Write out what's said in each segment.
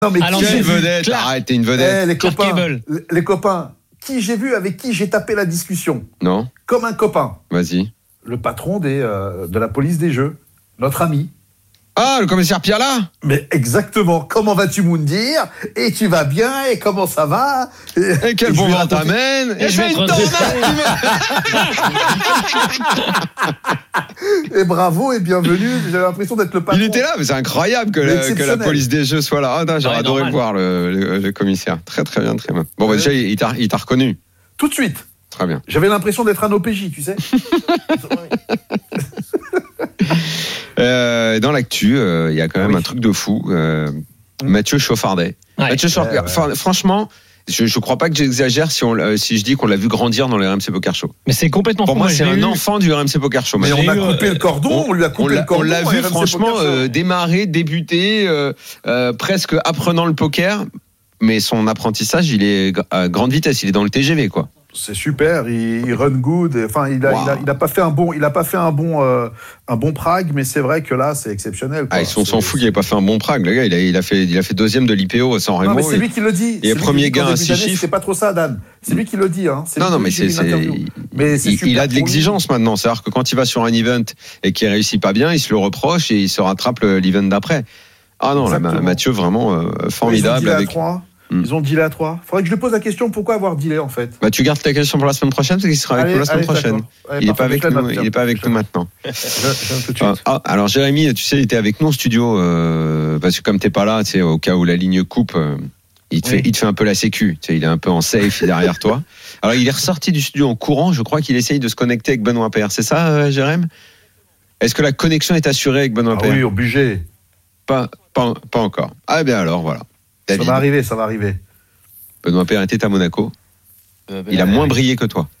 Non, mais Alors, qui c'est j'ai une vu vedette. Arrête, t'es une vedette. les Clark copains, Gable. les copains, avec qui j'ai tapé la discussion. Non. Comme un copain. Vas-y. Le patron de la police des jeux. Notre ami. Ah, le commissaire Pierre là. Mais exactement. Comment vas-tu, Moundir? Et tu vas bien? Et comment ça va? Et quel bon vent t'amène? Et je vais une te Et bravo et bienvenue. J'avais l'impression d'être le patron. Il était là, mais c'est incroyable que la police des jeux soit là. Ah, non, j'aurais adoré le voir, le commissaire. Très très bien, très bien. Bon, bah, déjà, il t'a reconnu. Tout de suite. Très bien. J'avais l'impression d'être un OPJ, tu sais. Dans l'actu, il y a quand même un truc de fou. Mathieu Chauffardet. Ouais. Mathieu Chauffardet. Franchement, je crois pas que j'exagère si je dis qu'on l'a vu grandir dans les RMC Poker Show. Mais c'est complètement Pour fou. moi, c'est un enfant du RMC Poker Show. Mais on a coupé le cordon, on lui a coupé le cordon. On l'a vu RMC franchement démarrer, débuter, presque apprenant le poker. Mais son apprentissage, il est à grande vitesse. Il est dans le TGV, quoi. C'est super, il run good. Enfin, il a pas fait un bon Prague, mais c'est vrai que là, c'est exceptionnel. Quoi. Ah, on s'en fout qu'il n'ait pas fait un bon Prague, le gars. Il a fait deuxième de l'IPO à San Remo. Non, mais c'est lui qui le dit. Et premier gain à 6 chiffres. C'est pas trop ça, Dan. C'est lui qui le dit. Hein. Non, mais il a de l'exigence maintenant. C'est-à-dire que quand il va sur un event et qu'il réussit pas bien, il se le reproche et il se rattrape l'event d'après. Ah non, là, Mathieu, vraiment formidable. Ils ont dealé à 3. Faudrait que je lui pose la question, pourquoi avoir dealé en fait? Bah, tu gardes ta question pour la semaine prochaine, parce qu'il sera avec nous la semaine prochaine. Il n'est pas avec nous maintenant. Alors Jérémy, tu sais, il était avec nous en studio, parce que comme t'es pas là, tu sais, au cas où la ligne coupe, il te fait un peu la sécu. Tu sais, il est un peu en safe derrière toi. Alors il est ressorti du studio en courant, je crois qu'il essaye de se connecter avec Benoît Paire. C'est ça, Jérémy? Est-ce que la connexion est assurée avec Benoît Paire? Oui, obligé. Pas encore. Ah bien alors, voilà. David. Ça va arriver. Benoît Paire était à Monaco. Il a moins brillé que toi.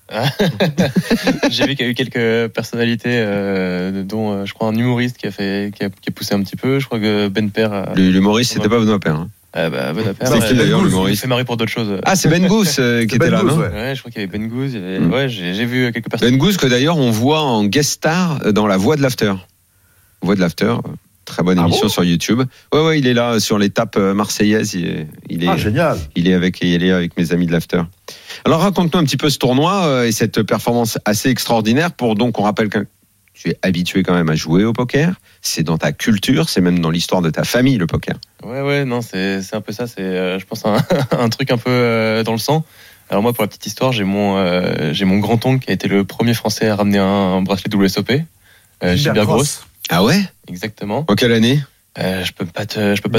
J'ai vu qu'il y a eu quelques personnalités, dont je crois un humoriste qui a poussé un petit peu. Je crois que Ben Paire. L'humoriste, c'était pas Benoît Paire. Hein. Benoît Paire. C'est qui d'ailleurs l'humoriste? Il fait marrer pour d'autres choses. Ah, c'est Ben Goose qui était là, non? Ouais, je crois qu'il y avait Ben Goose. Ouais, j'ai vu quelques personnes. Ben Goose que d'ailleurs on voit en guest star dans La Voix de l'After. Voix de l'After. Très bonne émission sur YouTube. Ouais, il est là sur l'étape marseillaise. Il est génial. Il est avec mes amis de l'After. Alors raconte-nous un petit peu ce tournoi et cette performance assez extraordinaire. Donc on rappelle que tu es habitué quand même à jouer au poker. C'est dans ta culture, c'est même dans l'histoire de ta famille le poker. Ouais, non, c'est un peu ça. C'est, je pense, un truc un peu dans le sang. Alors moi, pour la petite histoire, j'ai mon grand-oncle qui a été le premier Français à ramener un bracelet WSOP, Gilbert Gross. Ah ouais? Exactement. En quelle année? Je peux pas te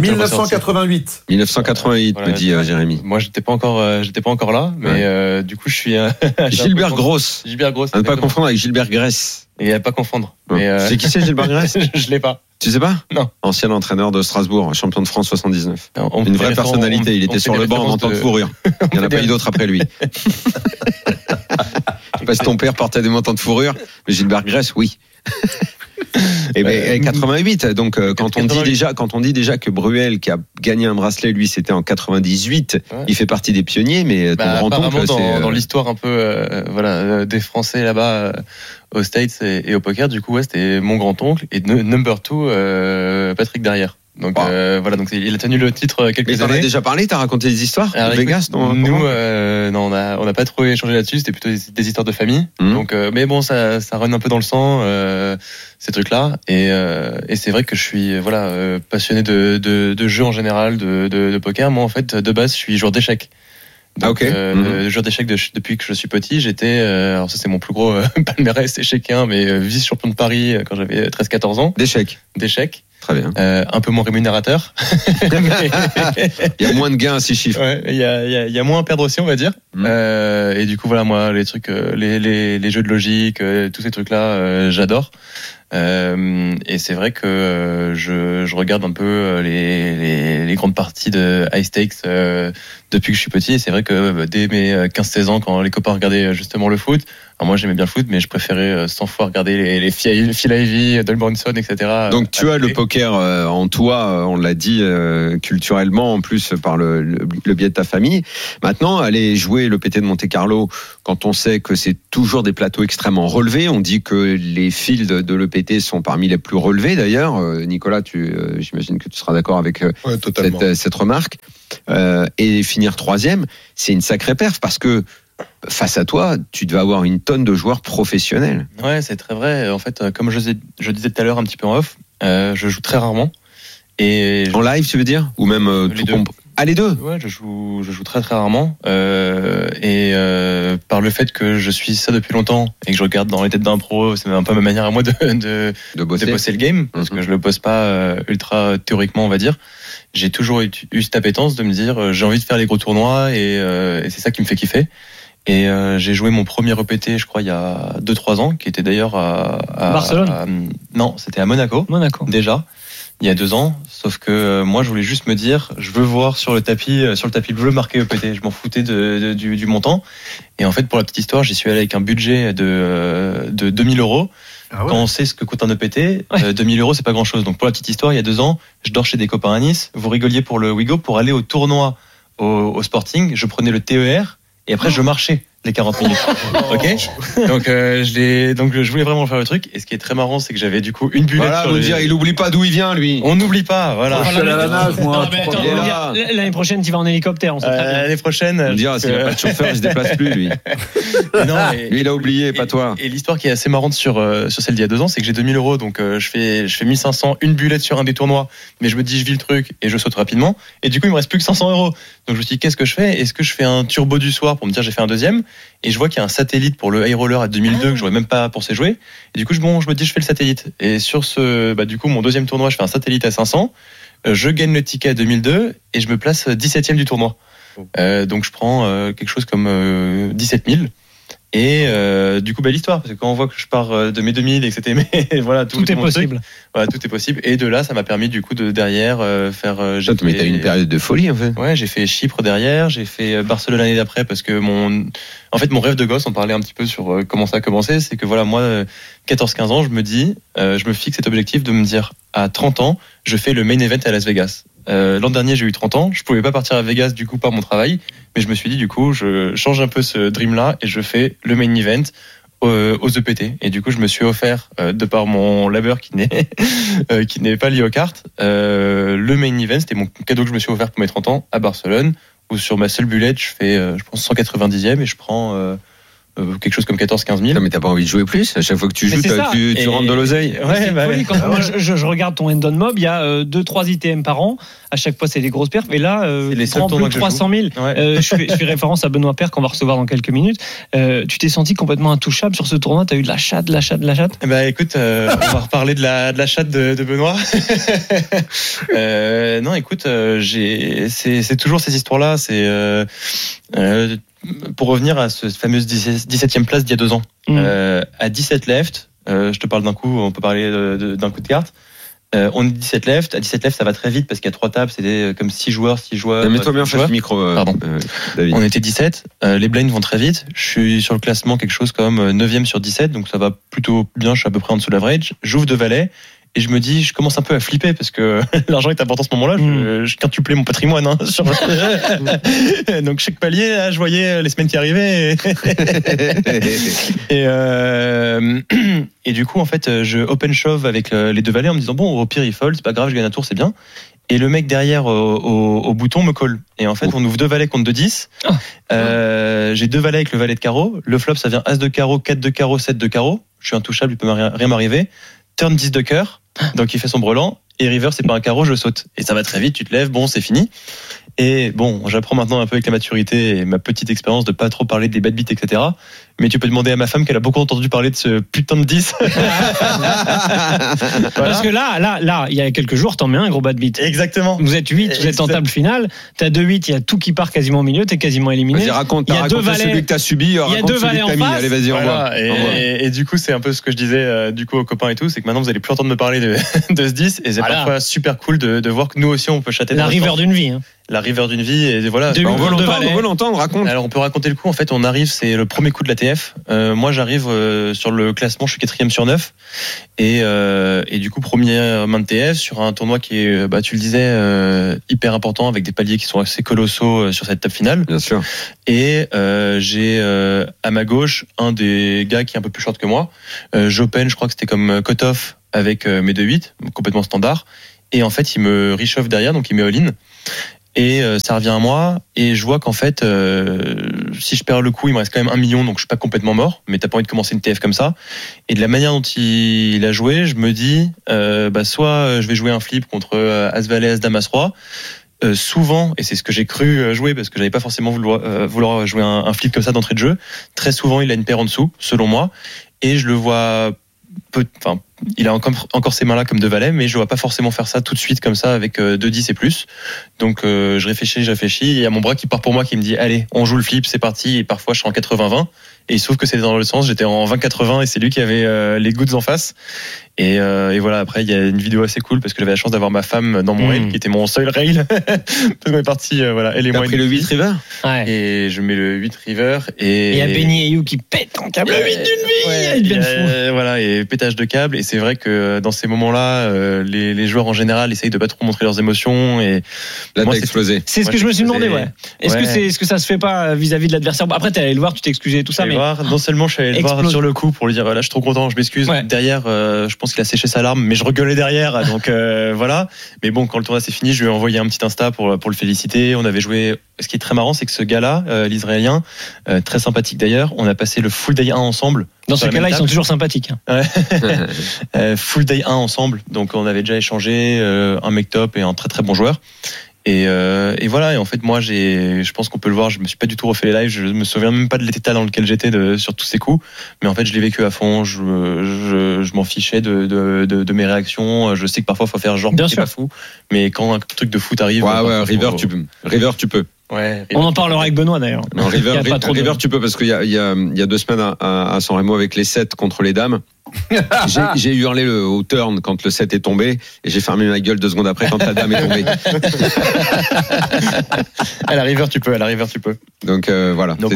1988. 1988, voilà, me dit Jérémy. Moi, j'étais pas encore là, mais du coup, je suis Gilbert Gross. Gilbert Gross. À ne pas confondre avec Gilbert Gress. Et à pas confondre. Mais c'est qui c'est Gilbert Gress? Je l'ai pas. Tu sais pas? Non. Ancien entraîneur de Strasbourg, champion de France 79. Une vraie personnalité. Il était sur le banc en manteau de fourrure. Il n'y en a pas eu d'autres après lui. Je sais pas si ton père portait des manteaux de fourrure, mais Gilbert Gress, oui. Et ben 88. Donc quand on dit déjà que Bruel qui a gagné un bracelet, lui c'était en 98, il fait partie des pionniers, mais ton grand-oncle c'est dans l'histoire un peu des Français là-bas aux States et au poker. Du coup, c'était mon grand-oncle et number 2 Patrick derrière. Donc donc il a tenu le titre quelques années. Mais t'en as déjà parlé, t'as raconté des histoires à Vegas, non? Nous, non, on n'a pas trop échangé là-dessus. C'était plutôt des histoires de famille. Donc, mais bon, ça run un peu dans le sang ces trucs-là. Et c'est vrai que je suis passionné de jeux en général, de poker. Moi, en fait, de base, je suis joueur d'échecs. Donc, joueur d'échecs depuis que je suis petit, j'étais, alors ça c'est mon plus gros palmarès échecien, mais vice-champion de Paris quand j'avais 13-14 ans. D'échecs. Très bien. Un peu moins rémunérateur. Il y a moins de gains à 6 chiffres. Ouais, il y a moins à perdre aussi, on va dire. Et du coup, voilà, moi, les trucs, les jeux de logique, tous ces trucs-là, j'adore. Et c'est vrai que je regarde un peu les grandes parties de high stakes depuis que je suis petit. Et c'est vrai que dès mes 15-16 ans, quand les copains regardaient justement le foot, Alors moi j'aimais bien le foot, mais je préférais 100 fois regarder les Phil Ivey, Don Bronson, etc. Donc tu as le poker en toi, on l'a dit culturellement, en plus par le biais de ta famille. Maintenant, aller jouer le PT de Monte-Carlo, quand on sait que c'est toujours des plateaux extrêmement relevés, on dit que les fields de l'EPT sont parmi les plus relevés d'ailleurs. Nicolas, j'imagine que tu seras d'accord avec cette remarque. Et finir 3e, c'est une sacrée perf parce que face à toi, tu devais avoir une tonne de joueurs professionnels. Ouais, c'est très vrai. En fait, comme je disais tout à l'heure un petit peu en off, je joue très rarement. Et en live, tu veux dire ? Ou même les deux. Ah, les deux ? Ouais, je joue très très rarement. Par le fait que je suis ça depuis longtemps et que je regarde dans les têtes d'un pro, c'est un peu ma manière à moi de bosser le game, parce que je le bosse pas ultra théoriquement, on va dire. J'ai toujours eu cette appétence de me dire j'ai envie de faire les gros tournois et c'est ça qui me fait kiffer. Et j'ai joué mon premier EPT, je crois, il y a 2-3 ans, qui était d'ailleurs à Barcelone. Non, c'était à Monaco. Déjà, il y a 2 ans. Sauf que moi, je voulais juste me dire, je veux voir sur le tapis bleu marqué EPT. Je m'en foutais du montant. Et en fait, pour la petite histoire, j'y suis allé avec un budget de 2000 €. Ah ouais. Quand on sait ce que coûte un EPT, 2000 €, c'est pas grand chose. Donc pour la petite histoire, il y a 2 ans, je dors chez des copains à Nice. Vous rigoliez pour le Wigo, pour aller au tournoi au Sporting. Je prenais le TER et après je marchais les 40 minutes. Ok. Donc je voulais vraiment faire le truc. Et ce qui est très marrant, c'est que j'avais du coup une bullette. Voilà, vous dire, il oublie pas d'où il vient, lui. On n'oublie pas, voilà. Je suis à la nage, moi. L'année prochaine, tu vas en hélicoptère. On sait très bien. L'année prochaine. Vous dire, s'il n'a pas de chauffeur, il se déplace plus, lui. Lui, il a oublié, pas toi. Et l'histoire qui est assez marrante sur celle d'il y a 2 ans, c'est que j'ai 2000 €. Donc je fais 1500, une bullette sur un des tournois. Mais je me dis, je vis le truc et je saute rapidement. Et du coup, il me reste plus que 500 €. Donc je me suis dit, qu'est-ce que je fais ? Est-ce que je fais un turbo du soir pour me dire j'ai fait un deuxième ? Et je vois qu'il y a un satellite pour le high roller à 2002 que j'aurais même pas pour ces jouer. Et du coup, je me dis je fais le satellite. Et sur du coup, mon deuxième tournoi, je fais un satellite à 500. Je gagne le ticket à 2002 et je me place 17e du tournoi. Donc je prends quelque chose comme 17 000. Et du coup, belle histoire, parce que quand on voit que je pars de mes 2000 et que c'était voilà, tout est possible. Voilà, tout est possible. Et de là, ça m'a permis du coup de derrière faire. Mais t'as eu une période de folie en fait. Ouais, j'ai fait Chypre derrière, j'ai fait Barcelone l'année d'après parce que mon rêve de gosse, on parlait un petit peu sur comment ça a commencé, c'est que voilà, moi, 14-15 ans, je me fixe cet objectif de me dire à 30 ans, je fais le main event à Las Vegas. L'an dernier, j'ai eu 30 ans, je pouvais pas partir à Vegas du coup par mon travail, mais je me suis dit du coup, je change un peu ce dream là et je fais le main event aux EPT. Et du coup, je me suis offert, de par mon labeur qui n'est pas lié aux cartes, le main event, c'était mon cadeau que je me suis offert pour mes 30 ans à Barcelone, où sur ma seule bullette, je fais, je pense 190e et je prends quelque chose comme 14-15 000. Non, mais t'as pas envie de jouer plus? À chaque fois que tu joues, tu rentres de l'oseille. Ouais, moi, je regarde ton Endon Mob, il y a 2-3 ITM par an. À chaque fois, c'est des grosses perfs. Et là, les prends plus de 300 000. Ouais. Je fais référence à Benoît Paire qu'on va recevoir dans quelques minutes. Tu t'es senti complètement intouchable sur ce tournoi? T'as eu de la chatte? Bah écoute, on va reparler de la chatte de Benoît. Non, écoute, c'est toujours ces histoires-là. C'est pour revenir à cette fameuse 17e place d'il y a 2 ans. À 17 left, je te parle d'un coup, on peut parler d'un coup de carte. On est 17 left. À 17 left, ça va très vite parce qu'il y a 3 tables. C'était comme 6 joueurs. Mets-toi bien face au micro, pardon. David. On était 17. Les blinds vont très vite. Je suis sur le classement quelque chose comme 9e sur 17. Donc ça va plutôt bien. Je suis à peu près en dessous de l'average. J'ouvre de valet. Et je me dis, je commence un peu à flipper parce que l'argent est important à ce moment-là. Je quintuplais mon patrimoine. Hein, donc chaque palier, là, je voyais les semaines qui arrivaient. Et du coup, en fait, je open shove avec les 2 valets en me disant bon, au pire il fold, c'est pas grave, je gagne un tour, c'est bien. Et le mec derrière au bouton me colle. Et en fait, on ouvre 2 valets contre 2-10. J'ai 2 valets avec le valet de carreau. Le flop, ça vient as de carreau, 4 de carreau, 7 de carreau. Je suis intouchable, il peut rien m'arriver. Turn 10 de cœur. Donc il fait son brelan et river c'est pas un carreau, je saute et ça va très vite, tu te lèves, bon c'est fini. Et bon, j'apprends maintenant un peu avec la maturité et ma petite expérience de pas trop parler des bad beats, etc. Mais tu peux demander à ma femme qu'elle a beaucoup entendu parler de ce putain de 10. Voilà. Parce que là, il y a quelques jours, t'en mets un gros bad beat. Exactement. Vous êtes 8, vous êtes en table finale. T'as 2-8, il y a tout qui part quasiment au milieu, t'es quasiment éliminé. Vas-y, raconte celui que t'as subi, il y a 2 valets en face. Allez, vas-y, voilà, et du coup, c'est un peu ce que je disais du coup aux copains et tout, c'est que maintenant vous allez plus entendre me parler de ce 10 et c'est parfois super cool de voir que nous aussi on peut chatter. La river d'une vie. Hein. la river d'une vie et voilà. On veut l'entendre, raconte. Alors on peut raconter le coup. En fait, on arrive, c'est le premier coup de l'ATF. Moi, j'arrive sur le classement, je suis 4e sur 9 et du coup premier main de TF sur un tournoi qui est, tu le disais, hyper important avec des paliers qui sont assez colossaux sur cette table finale. Bien sûr. Et j'ai à ma gauche un des gars qui est un peu plus short que moi. J'open, je crois que c'était comme cut-off avec mes 2-8, complètement standard. Et en fait, il me réchauffe derrière, donc il met all-in. Et ça revient à moi. Et je vois qu'en fait, si je perds le coup, il me reste quand même 1 million, donc je suis pas complètement mort. Mais t'as pas envie de commencer une TF comme ça. Et de la manière dont il a joué, je me dis, soit je vais jouer un flip contre As-Valet, As-Dame, As-Roi. Souvent, et c'est ce que j'ai cru jouer parce que j'avais pas forcément vouloir jouer un flip comme ça d'entrée de jeu. Très souvent, il a une paire en dessous, selon moi. Et je le vois il a encore ces mains-là comme 2 valets, mais je ne vois pas forcément faire ça tout de suite comme ça avec 2-10 et plus. Donc je réfléchis, et il y a mon bras qui part pour moi qui me dit allez, on joue le flip, c'est parti. Et parfois je suis en 80-20 et il se trouve que c'était dans le sens, j'étais en 20-80 et c'est lui qui avait les goods en face. Et voilà, après il y a une vidéo assez cool parce que j'avais la chance d'avoir ma femme dans mon rail qui était mon seul rail. Donc on est parti, voilà. Elle et moi. T'as pris le 8 river et je mets le 8 river et il y a Benny et You qui pètent en câble. Le 8 d'une vie, ils deviennent fous. Voilà, et pétage de câble. Et c'est vrai que dans ces moments-là, les joueurs en général essayent de pas trop montrer leurs émotions. Et là, t'as explosé. C'est ce que je me suis demandé, ouais. Est-ce que ça se fait pas vis-à-vis de l'adversaire? Après, t'es allé le voir, tu t'es excusé et tout ça, mais non seulement je suis allé le voir sur le coup pour lui dire là, je suis trop content, je m'excuse. Derrière, je pense qu'il a séché sa larme, mais je rigolais derrière, donc voilà. Mais bon, quand le tournoi s'est fini, je lui ai envoyé un petit Insta pour le féliciter. On avait joué. Ce qui est très marrant, c'est que ce gars-là, l'Israélien, très sympathique d'ailleurs, on a passé le full day 1 ensemble. Dans ce cas-là, ils sont toujours sympathiques. Full day 1 ensemble, donc on avait déjà échangé un mec top et un très très bon joueur. Et voilà. Et en fait, moi, je pense qu'on peut le voir. Je me suis pas du tout refait les lives. Je me souviens même pas de l'état dans lequel j'étais sur tous ces coups. Mais en fait, je l'ai vécu à fond. Je m'en fichais de mes réactions. Je sais que parfois, il faut faire genre bien sûr, pas fou. Mais quand un truc de foot arrive, River, tu peux. Ouais, on en parlera avec Benoît d'ailleurs. Non, River, tu peux parce qu'il y a 2 semaines à San Remo avec les 7 contre les dames. J'ai hurlé au turn quand le 7 est tombé et j'ai fermé ma gueule 2 secondes après quand la dame est tombée. À la River, tu peux. Donc voilà. Donc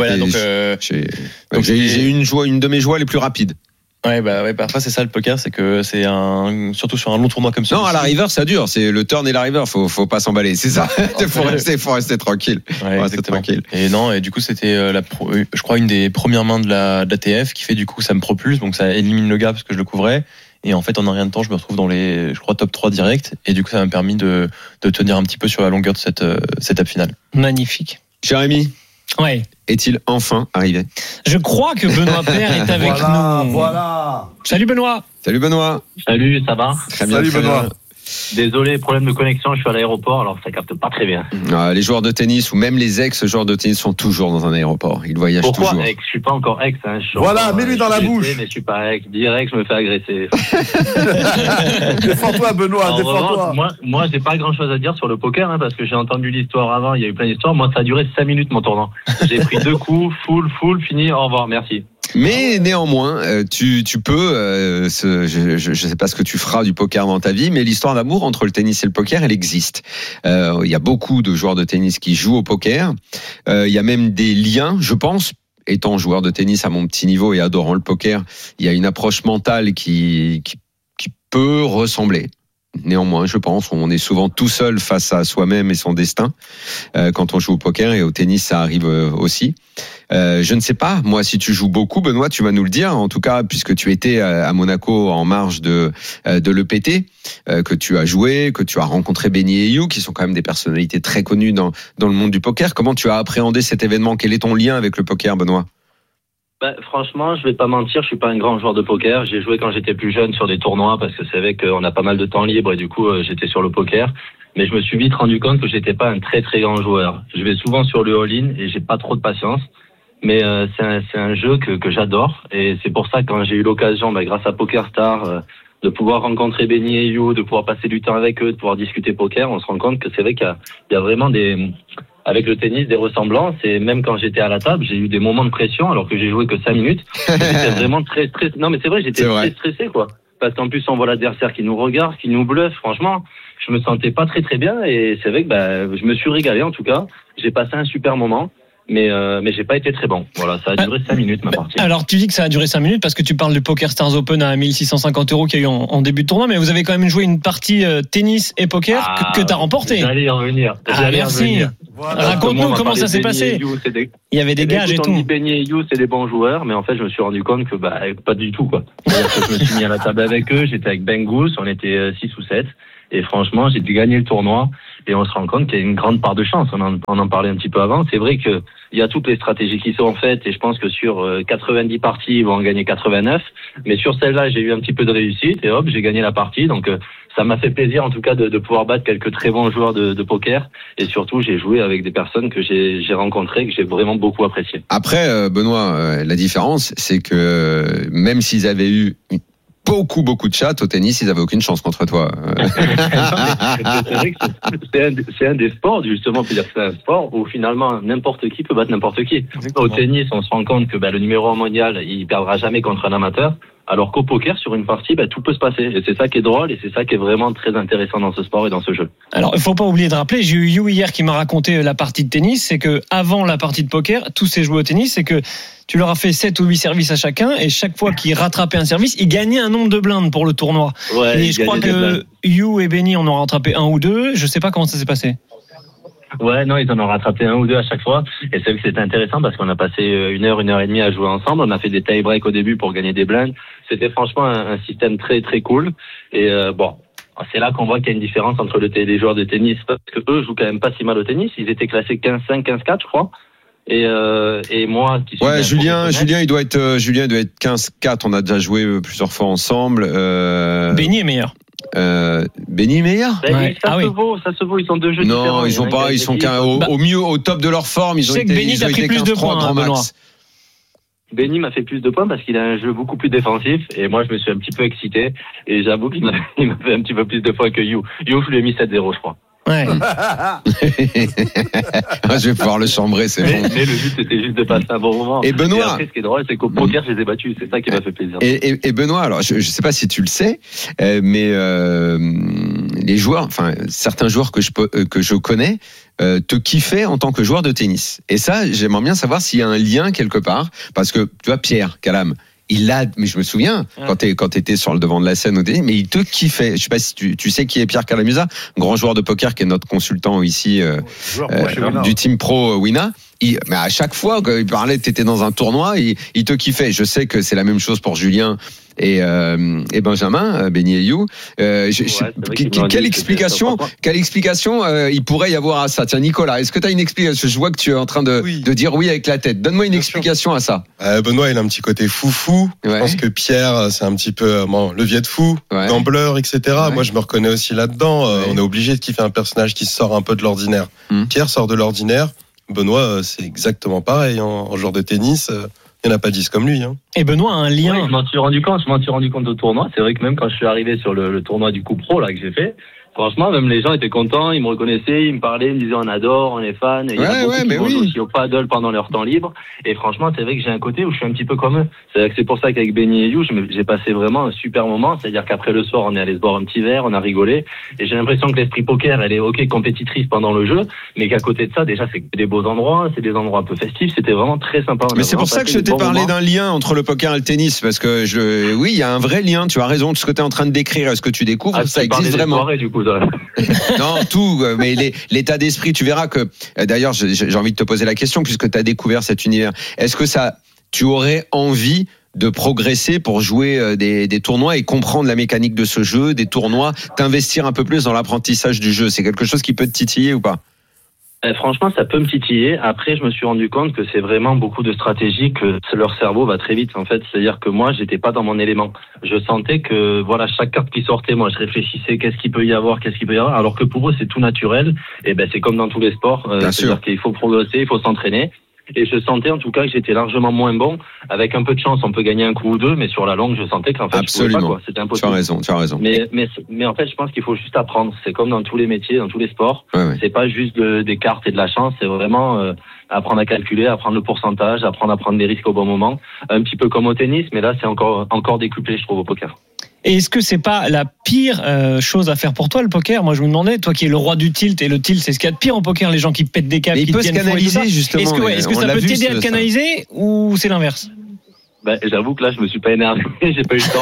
j'ai eu une de mes joies les plus rapides. Ouais, parfois c'est ça le poker, c'est que c'est surtout sur un long tournoi comme ça. Non, à la river, ça dure. C'est le turn et la river. Faut pas s'emballer. C'est ça. Faut rester tranquille. Ouais, tranquille. Et du coup, c'était je crois une des premières mains de la TF qui fait du coup ça me propulse, donc ça élimine le gars parce que je le couvrais. Et en fait, en un rien de temps, je me retrouve dans les, je crois, top 3 direct. Et du coup, ça m'a permis de tenir un petit peu sur la longueur de cette étape finale. Magnifique. Jérémy. Ouais. Est-il enfin arrivé? Je crois que Benoît Paire est avec nous. Voilà. Salut Benoît. Salut Benoît. Salut, ça va? Très bien. Salut Benoît. Désolé, problème de connexion, je suis à l'aéroport, alors ça capte pas très bien. Les joueurs de tennis ou même les ex-joueurs de tennis sont toujours dans un aéroport. Ils voyagent toujours. Pourquoi ex? Je suis pas encore ex. Voilà, mets-lui dans la bouche. Mais je suis pas ex. Direct, je me fais agresser. Défends-toi Benoît, défends-toi. Moi, j'ai pas grand-chose à dire sur le poker, parce que j'ai entendu l'histoire avant, il y a eu plein d'histoires. Moi, ça a duré 5 minutes mon tournoi. J'ai pris 2 coups, full, fini, au revoir, merci. Mais néanmoins, tu peux, je sais pas ce que tu feras du poker dans ta vie, mais l'histoire d'amour entre le tennis et le poker, elle existe. Il y a beaucoup de joueurs de tennis qui jouent au poker. Il y a même des liens, je pense. Étant joueur de tennis à mon petit niveau et adorant le poker, il y a une approche mentale qui peut ressembler. Néanmoins, je pense, on est souvent tout seul face à soi-même et son destin quand on joue au poker, et au tennis, ça arrive aussi. Je ne sais pas, moi, si tu joues beaucoup, Benoît, tu vas nous le dire. En tout cas, puisque tu étais à Monaco en marge de l'EPT, que tu as joué, que tu as rencontré Benny et You, qui sont quand même des personnalités très connues dans le monde du poker. Comment tu as appréhendé cet événement? Quel est ton lien avec le poker, Benoît? Franchement, je vais pas mentir, je suis pas un grand joueur de poker. J'ai joué quand j'étais plus jeune sur des tournois parce que c'est vrai qu'on a pas mal de temps libre et du coup j'étais sur le poker. Mais je me suis vite rendu compte que j'étais pas un très très grand joueur. Je vais souvent sur le all-in et j'ai pas trop de patience. Mais c'est un jeu que j'adore et c'est pour ça que quand j'ai eu l'occasion, grâce à PokerStar, de pouvoir rencontrer Benny et You, de pouvoir passer du temps avec eux, de pouvoir discuter poker, on se rend compte que c'est vrai qu'il y a vraiment avec le tennis, des ressemblances. Et même quand j'étais à la table, j'ai eu des moments de pression alors que j'ai joué que 5 minutes. J'étais vraiment très stressé. Non, mais c'est vrai, j'étais très stressé, quoi. parce qu'en plus on voit l'adversaire qui nous regarde, qui nous bluffe. Franchement, je me sentais pas très très bien et c'est vrai que je me suis régalé en tout cas. J'ai passé un super moment. Mais j'ai pas été très bon. Voilà, ça a duré 5 minutes ma partie. Alors tu dis que ça a duré 5 minutes parce que tu parles du Poker Stars Open à 1650 € qu'il y a eu en début de tournoi, mais vous avez quand même joué une partie tennis et poker que tu as remporté. J'allais y revenir. Merci. Voilà. Raconte-nous comment ça s'est passé. Il y avait des gages et tout. Benny et You, c'est des bons joueurs, mais en fait je me suis rendu compte que pas du tout quoi. C'est-à-dire que je me suis mis à la table avec eux, j'étais avec Ben Goose, on était 6 ou 7. Et franchement, j'ai gagné le tournoi et on se rend compte qu'il y a une grande part de chance. On en parlait un petit peu avant. C'est vrai que il y a toutes les stratégies qui sont faites et je pense que sur 90 parties, ils vont en gagner 89. Mais sur celle-là, j'ai eu un petit peu de réussite et hop, j'ai gagné la partie. Donc ça m'a fait plaisir en tout cas de pouvoir battre quelques très bons joueurs de poker et surtout j'ai joué avec des personnes que j'ai rencontrées, que j'ai vraiment beaucoup appréciées. Après, Benoît, la différence, c'est que même s'ils avaient eu beaucoup de chattes au tennis, ils avaient aucune chance contre toi. C'est vrai que c'est un des sports, justement, on peut dire que c'est un sport où finalement n'importe qui peut battre n'importe qui. Exactement. Au tennis, on se rend compte que le numéro 1 mondial, il perdra jamais contre un amateur. Alors qu'au poker, sur une partie, tout peut se passer. Et c'est ça qui est drôle et c'est ça qui est vraiment très intéressant dans ce sport et dans ce jeu. Alors, il faut pas oublier de rappeler, j'ai eu You hier qui m'a raconté la partie de tennis, c'est que avant la partie de poker, tous ces joueurs au tennis, c'est que tu leur as fait 7 ou 8 services à chacun et chaque fois qu'ils rattrapaient un service, ils gagnaient un nombre de blindes pour le tournoi. Ouais, et je crois que You et Benny en ont rattrapé 1 ou 2. Je sais pas comment ça s'est passé. Ouais, non, ils en ont rattrapé 1 ou 2 à chaque fois. Et c'est vrai que c'était intéressant parce qu'on a passé 1 heure et demie à jouer ensemble. On a fait des tie-breaks au début pour gagner des blindes. C'était franchement un système très, très cool. Et c'est là qu'on voit qu'il y a une différence entre les joueurs de tennis. Parce que eux jouent quand même pas si mal au tennis. Ils étaient classés 15-5, 15-4, je crois. Et moi, qui suis Julien, il doit être 15-4. On a déjà joué plusieurs fois ensemble. Benny est meilleur. Benny meilleur? Ça se vaut, ils sont 2 jeux différents. Non, ils ont pas, ils sont au mieux, au top de leur forme. Ils ont été, Benny a pris plus de points, grand max. Benny m'a fait plus de points parce qu'il a un jeu beaucoup plus défensif et moi je me suis un petit peu excité et j'avoue qu'il m'a fait un petit peu plus de points que You. You, je lui ai mis 7-0, je crois. Ouais. Je vais pouvoir le chambrer, c'est bon. Mais le but c'était juste de passer un bon moment. Et Benoît, après, ce qui est drôle, c'est qu'au poker, je les ai battus. C'est ça qui m'a fait plaisir. Et Benoît, alors je sais pas si tu le sais, mais les joueurs, enfin certains joueurs que je connais, te kiffaient en tant que joueur de tennis. Et ça, j'aimerais bien savoir s'il y a un lien quelque part, parce que tu vois Pierre Calam. Mais je me souviens, quand t'étais sur le devant de la scène au tennis, mais il te kiffait. Je sais pas si tu sais qui est Pierre Calamusa, grand joueur de poker qui est notre consultant ici, du team pro Wina. Mais à chaque fois qu'il parlait, t'étais dans un tournoi, il te kiffait. Je sais que c'est la même chose pour Julien et Benjamin, Benny et You. Quelle explication il pourrait y avoir à ça? Tiens, Nicolas, est-ce que tu as une explication? Je vois que tu es en train de dire oui avec la tête. Donne-moi une explication à ça. Benoît, il a un petit côté foufou. Je pense que Pierre, c'est un petit peu levier de fou, gambleur, etc. Ouais. Moi, je me reconnais aussi là-dedans. On est obligé de kiffer un personnage qui sort un peu de l'ordinaire. Pierre sort de l'ordinaire. Benoît, c'est exactement pareil. En joueur de tennis, il n'y en a pas 10 comme lui. Et Benoît a un lien. Oui, je m'en suis rendu compte au tournoi. C'est vrai que même quand je suis arrivé sur le tournoi du coup pro là que j'ai fait, franchement, même les gens étaient contents, ils me reconnaissaient, ils me parlaient, ils me disaient on adore, on est fan. Et il y a beaucoup qui vont aussi au paddle pendant leur temps libre. Et franchement, c'est vrai que j'ai un côté où je suis un petit peu comme eux. C'est pour ça qu'avec Benny et You, j'ai passé vraiment un super moment. C'est-à-dire qu'après le soir, on est allé se boire un petit verre, on a rigolé. Et j'ai l'impression que l'esprit poker, elle est compétitrice pendant le jeu, mais qu'à côt de ça, déjà, c'est des beaux endroits, c'est des endroits un peu festifs. C'était vraiment très sympa. Mais c'est pour ça que je t'ai parlé d'un lien entre le poker et le tennis, parce que il y a un vrai lien. Tu as raison. Tout ce que tu es en train de décrire, ce que tu découvres, ça existe vraiment. Soirées, du coup, non, tout, mais l'état d'esprit, tu verras que, d'ailleurs, j'ai envie de te poser la question, puisque tu as découvert cet univers. Est-ce que tu aurais envie de progresser pour jouer des tournois et comprendre la mécanique de ce jeu, des tournois, t'investir un peu plus dans l'apprentissage du jeu? C'est quelque chose qui peut te titiller ou pas? Franchement, ça peut me titiller. Après, je me suis rendu compte que c'est vraiment beaucoup de stratégie, que leur cerveau va très vite, en fait. C'est-à-dire que moi, j'étais pas dans mon élément. Je sentais que, voilà, chaque carte qui sortait, moi, je réfléchissais, qu'est-ce qu'il peut y avoir, alors que pour eux, c'est tout naturel. Et c'est comme dans tous les sports. C'est-à-dire qu'il faut progresser, il faut s'entraîner. Et je sentais en tout cas que j'étais largement moins bon. Avec un peu de chance, on peut gagner un coup ou deux, mais sur la longue, je sentais qu'en fait, absolument. Je pouvais pas, quoi. C'était impossible. Tu as raison. Mais en fait, je pense qu'il faut juste apprendre. C'est comme dans tous les métiers, dans tous les sports. Ouais. C'est pas juste des cartes et de la chance. C'est vraiment apprendre à calculer, apprendre le pourcentage, apprendre à prendre des risques au bon moment. Un petit peu comme au tennis, mais là, c'est encore décuplé, je trouve, au poker. Et est-ce que c'est pas la pire chose à faire pour toi, le poker? Moi, je me demandais, toi qui es le roi du tilt, et le tilt, c'est ce qu'il y a de pire en poker, les gens qui pètent des câbles, qui peut se canaliser, justement. Est-ce que ça peut t'aider à te canaliser ou c'est l'inverse? J'avoue que là, je me suis pas énervé, j'ai pas eu le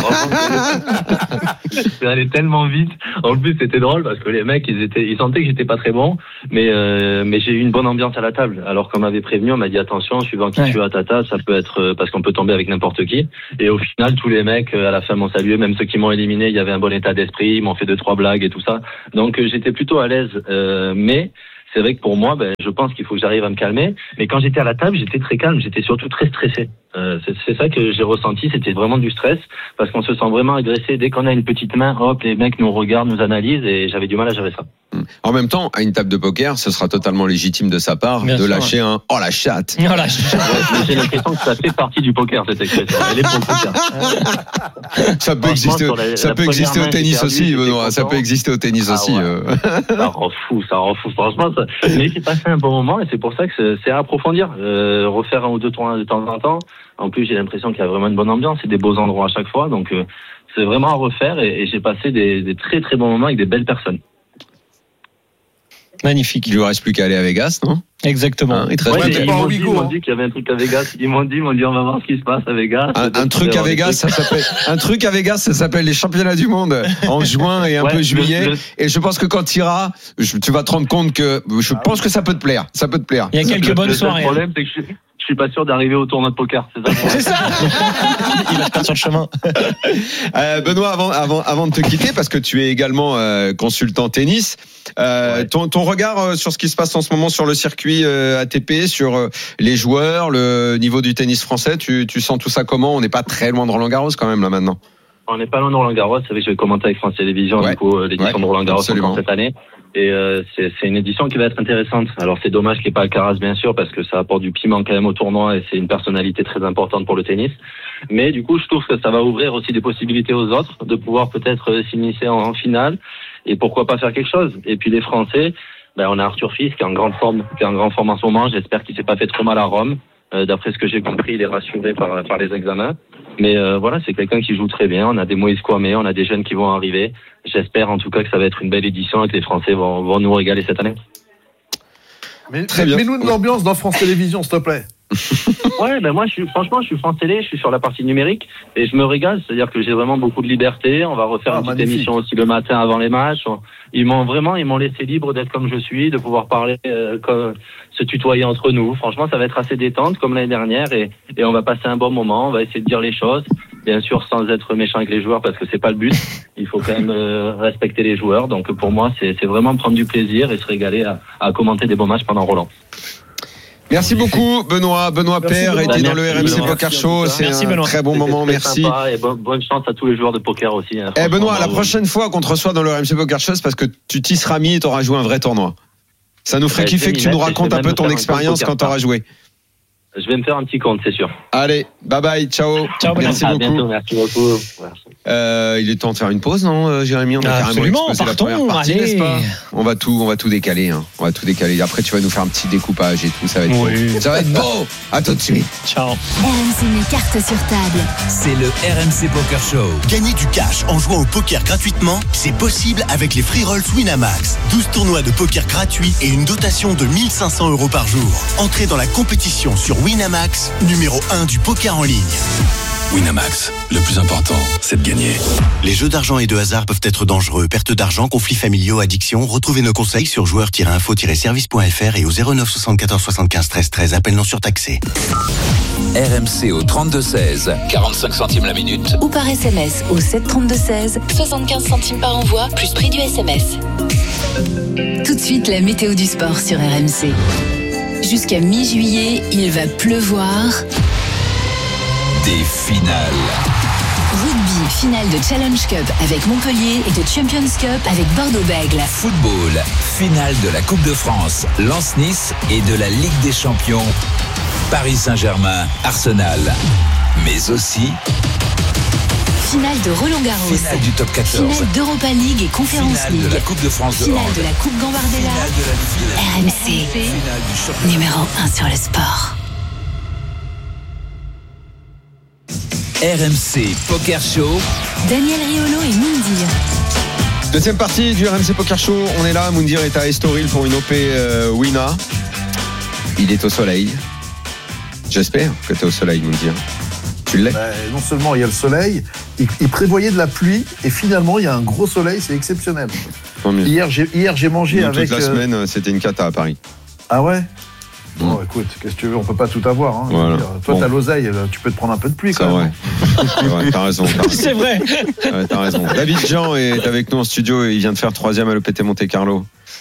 temps. C'est allé tellement vite. En plus, c'était drôle parce que les mecs, ils sentaient que j'étais pas très bon, mais j'ai eu une bonne ambiance à la table. Alors qu'on m'avait prévenu, on m'a dit attention, suivant qui tu as à ta table, ça peut être parce qu'on peut tomber avec n'importe qui. Et au final, tous les mecs à la fin m'ont salué, même ceux qui m'ont éliminé, il y avait un bon état d'esprit, ils m'ont fait 2-3 blagues et tout ça. Donc j'étais plutôt à l'aise, mais c'est vrai que pour moi, je pense qu'il faut que j'arrive à me calmer. Mais quand j'étais à la table, j'étais très calme, j'étais surtout très stressé. C'est ça que j'ai ressenti, c'était vraiment du stress, parce qu'on se sent vraiment agressé. Dès qu'on a une petite main, hop, les mecs nous regardent, nous analysent, et j'avais du mal à gérer ça. En même temps, à une table de poker, ce sera totalement légitime de sa part de lâcher un « oh la chatte ». J'ai l'impression que ça fait partie du poker, cette expression. Elle est pour le poker. Ça peut exister au tennis aussi, Benoît. Ça peut exister au tennis aussi. Ça rend fou, franchement. Mais j'ai passé un bon moment, et c'est pour ça que c'est à approfondir. Refaire 1 ou 2 tournois de temps en temps. En plus, j'ai l'impression qu'il y a vraiment une bonne ambiance et des beaux endroits à chaque fois. Donc, c'est vraiment à refaire, et j'ai passé des très très bons moments avec des belles personnes. Magnifique. Il ne lui reste plus qu'à aller à Vegas, non? Exactement. Ils m'ont dit qu'il y avait un truc à Vegas. Ils m'ont dit on va voir ce qui se passe à Vegas. Un truc à Vegas, ça s'appelle les championnats du monde en juin et un peu juillet. Et je pense que quand tu iras, tu vas te rendre compte que je pense que ça peut te plaire. Ça peut te plaire. Il y a quelques bonnes soirées. Le problème, c'est que je suis pas sûr d'arriver au tournoi de poker. C'est ça. Il va se perdre sur le chemin. Benoît, avant de te quitter, parce que tu es également consultant tennis, ton regard sur ce qui se passe en ce moment sur le circuit ATP, sur les joueurs, le niveau du tennis français, tu sens tout ça comment? On n'est pas très loin de Roland-Garros quand même là maintenant. On n'est pas loin de Roland-Garros. C'est vrai que je vais commenter avec France Télévisions du coup l'édition de Roland-Garros cette année. Et c'est une édition qui va être intéressante. Alors c'est dommage qu'il n'y ait pas Alcaraz bien sûr, parce que ça apporte du piment quand même au tournoi, et c'est une personnalité très importante pour le tennis. Mais du coup je trouve que ça va ouvrir aussi des possibilités aux autres de pouvoir peut-être s'initier en finale, et pourquoi pas faire quelque chose. Et puis les Français, on a Arthur Fils qui est en grande forme en ce moment. J'espère qu'il s'est pas fait trop mal à Rome. D'après ce que j'ai compris, il est rassuré par les examens. Mais voilà, c'est quelqu'un qui joue très bien. On a des Moïse Kwame, on a des jeunes qui vont arriver. J'espère en tout cas que ça va être une belle édition et que les Français vont nous régaler cette année. Mets-nous de l'ambiance dans France Télévisions, s'il te plaît. Ouais, moi je suis France Télé, je suis sur la partie numérique et je me régale, c'est-à-dire que j'ai vraiment beaucoup de liberté. On va refaire une petite émission aussi le matin avant les matchs. Ils m'ont laissé libre d'être comme je suis, de pouvoir parler, se tutoyer entre nous. Franchement, ça va être assez détente comme l'année dernière, et on va passer un bon moment. On va essayer de dire les choses, bien sûr sans être méchant avec les joueurs, parce que c'est pas le but. Il faut quand même respecter les joueurs. Donc pour moi, c'est vraiment prendre du plaisir et se régaler à commenter des bons matchs pendant Roland. Merci beaucoup Benoît Paire était dans le RMC Poker Show. C'est un très bon moment, merci. Et bonne chance à tous les joueurs de poker aussi. Benoît, la prochaine fois qu'on te reçoit dans le RMC Poker Show, c'est parce que tu t'y seras mis et t'auras joué un vrai tournoi. Ça nous ferait kiffer que tu nous racontes un peu ton expérience quand t'auras joué. Je vais me faire un petit compte, c'est sûr. Allez, bye bye, ciao. Merci beaucoup. Bientôt, merci beaucoup. Il est temps de faire une pause, non, Jérémy? On a absolument, partons, la première partie, n'est-ce pas? On va tout décaler, hein. On va tout décaler. Après, tu vas nous faire un petit découpage et tout, ça va être beau. Ça va être beau. À tout de suite. Ciao. RMC met carte sur table. C'est le RMC Poker Show. Gagner du cash en jouant au poker gratuitement, c'est possible avec les free rolls Winamax. 12 tournois de poker gratuits et une dotation de 1 500 € par jour. Entrez dans la compétition sur Winamax, numéro 1 du poker en ligne. Winamax, le plus important, c'est de gagner. Les jeux d'argent et de hasard peuvent être dangereux. Perte d'argent, conflits familiaux, addiction. Retrouvez nos conseils sur joueurs-info-service.fr et au 09 74 75 13 13. Appel non surtaxé. RMC au 32-16, 45 centimes la minute. Ou par SMS au 732-16, 75 centimes par envoi, plus prix du SMS. Tout de suite, la météo du sport sur RMC. Jusqu'à mi-juillet, il va pleuvoir. Des finales. Rugby, finale de Challenge Cup avec Montpellier et de Champions Cup avec Bordeaux-Bègles. Football, finale de la Coupe de France, Lens-Nice et de la Ligue des Champions, Paris Saint-Germain, Arsenal. Mais aussi finale de Roland-Garros, finale du top 14, finale d'Europa League et Conference finale League, de la Coupe de France, finale de la Coupe Gambardella. RMC, numéro 1 sur le sport. RMC Poker Show. Daniel Riolo et Moundir. Deuxième partie du RMC Poker Show. On est là. Moundir est à Estoril pour une OP Wina. Il est au soleil. J'espère que tu es au soleil, Moundir. Tu l'es ? Non seulement il y a le soleil, il prévoyait de la pluie et finalement il y a un gros soleil, c'est exceptionnel. Hier j'ai mangé avec. Toute la semaine, c'était une cata à Paris. Ah ouais ? Bon, écoute, qu'est-ce que tu veux, on peut pas tout avoir. Hein, voilà. Toi, t'as l'oseille, tu peux te prendre un peu de pluie quand même. C'est vrai, t'as raison. C'est vrai. T'as raison. David Jean est avec nous en studio et il vient de faire 3e à l'EPT Monte Carlo.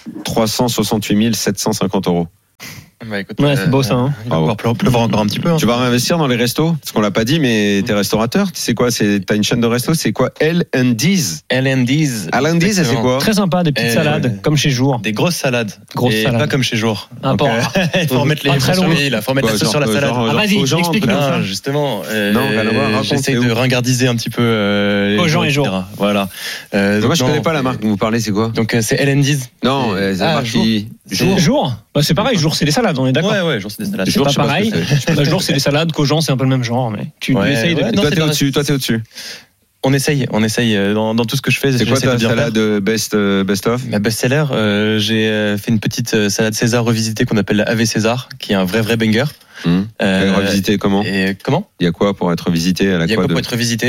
368 750 €. Bah écoute, c'est beau ça. Hein. Il va pouvoir pleuvoir encore un petit peu. Hein. Tu vas réinvestir dans les restos ? Parce qu'on l'a pas dit, mais t'es restaurateur. C'est quoi ? T'as une chaîne de restos ? C'est quoi ? L&D's. L&D's, c'est quoi ? Très sympa, des petites salades, comme chez Jour. Des grosses salades. Pas comme chez Jour. Il faut remettre les sauces sur la salade. Vas-y, explique-nous ça. Justement, j'essaie de ringardiser un petit peu aux gens et Jour. Voilà. Moi, je connais pas la marque dont vous parlez, c'est quoi ? Donc, c'est L&D's. Non, c'est la marque qui... Jour. C'est pareil, Jour, c'est des salades, on est d'accord. Ouais, Jour, c'est des salades. C'est pas pareil. Jour, c'est des salades, qu'Aujan, c'est un peu le même genre. Mais tu essayes de. Toi, t'es au-dessus. On essaye dans tout ce que je fais. C'est quoi ta salade best of? Ma best-seller, j'ai fait une petite salade César revisitée qu'on appelle la Ave César, qui est un vrai banger. Revisité comment? Comment? Il y a quoi pour être visité à la quoi pour être visité?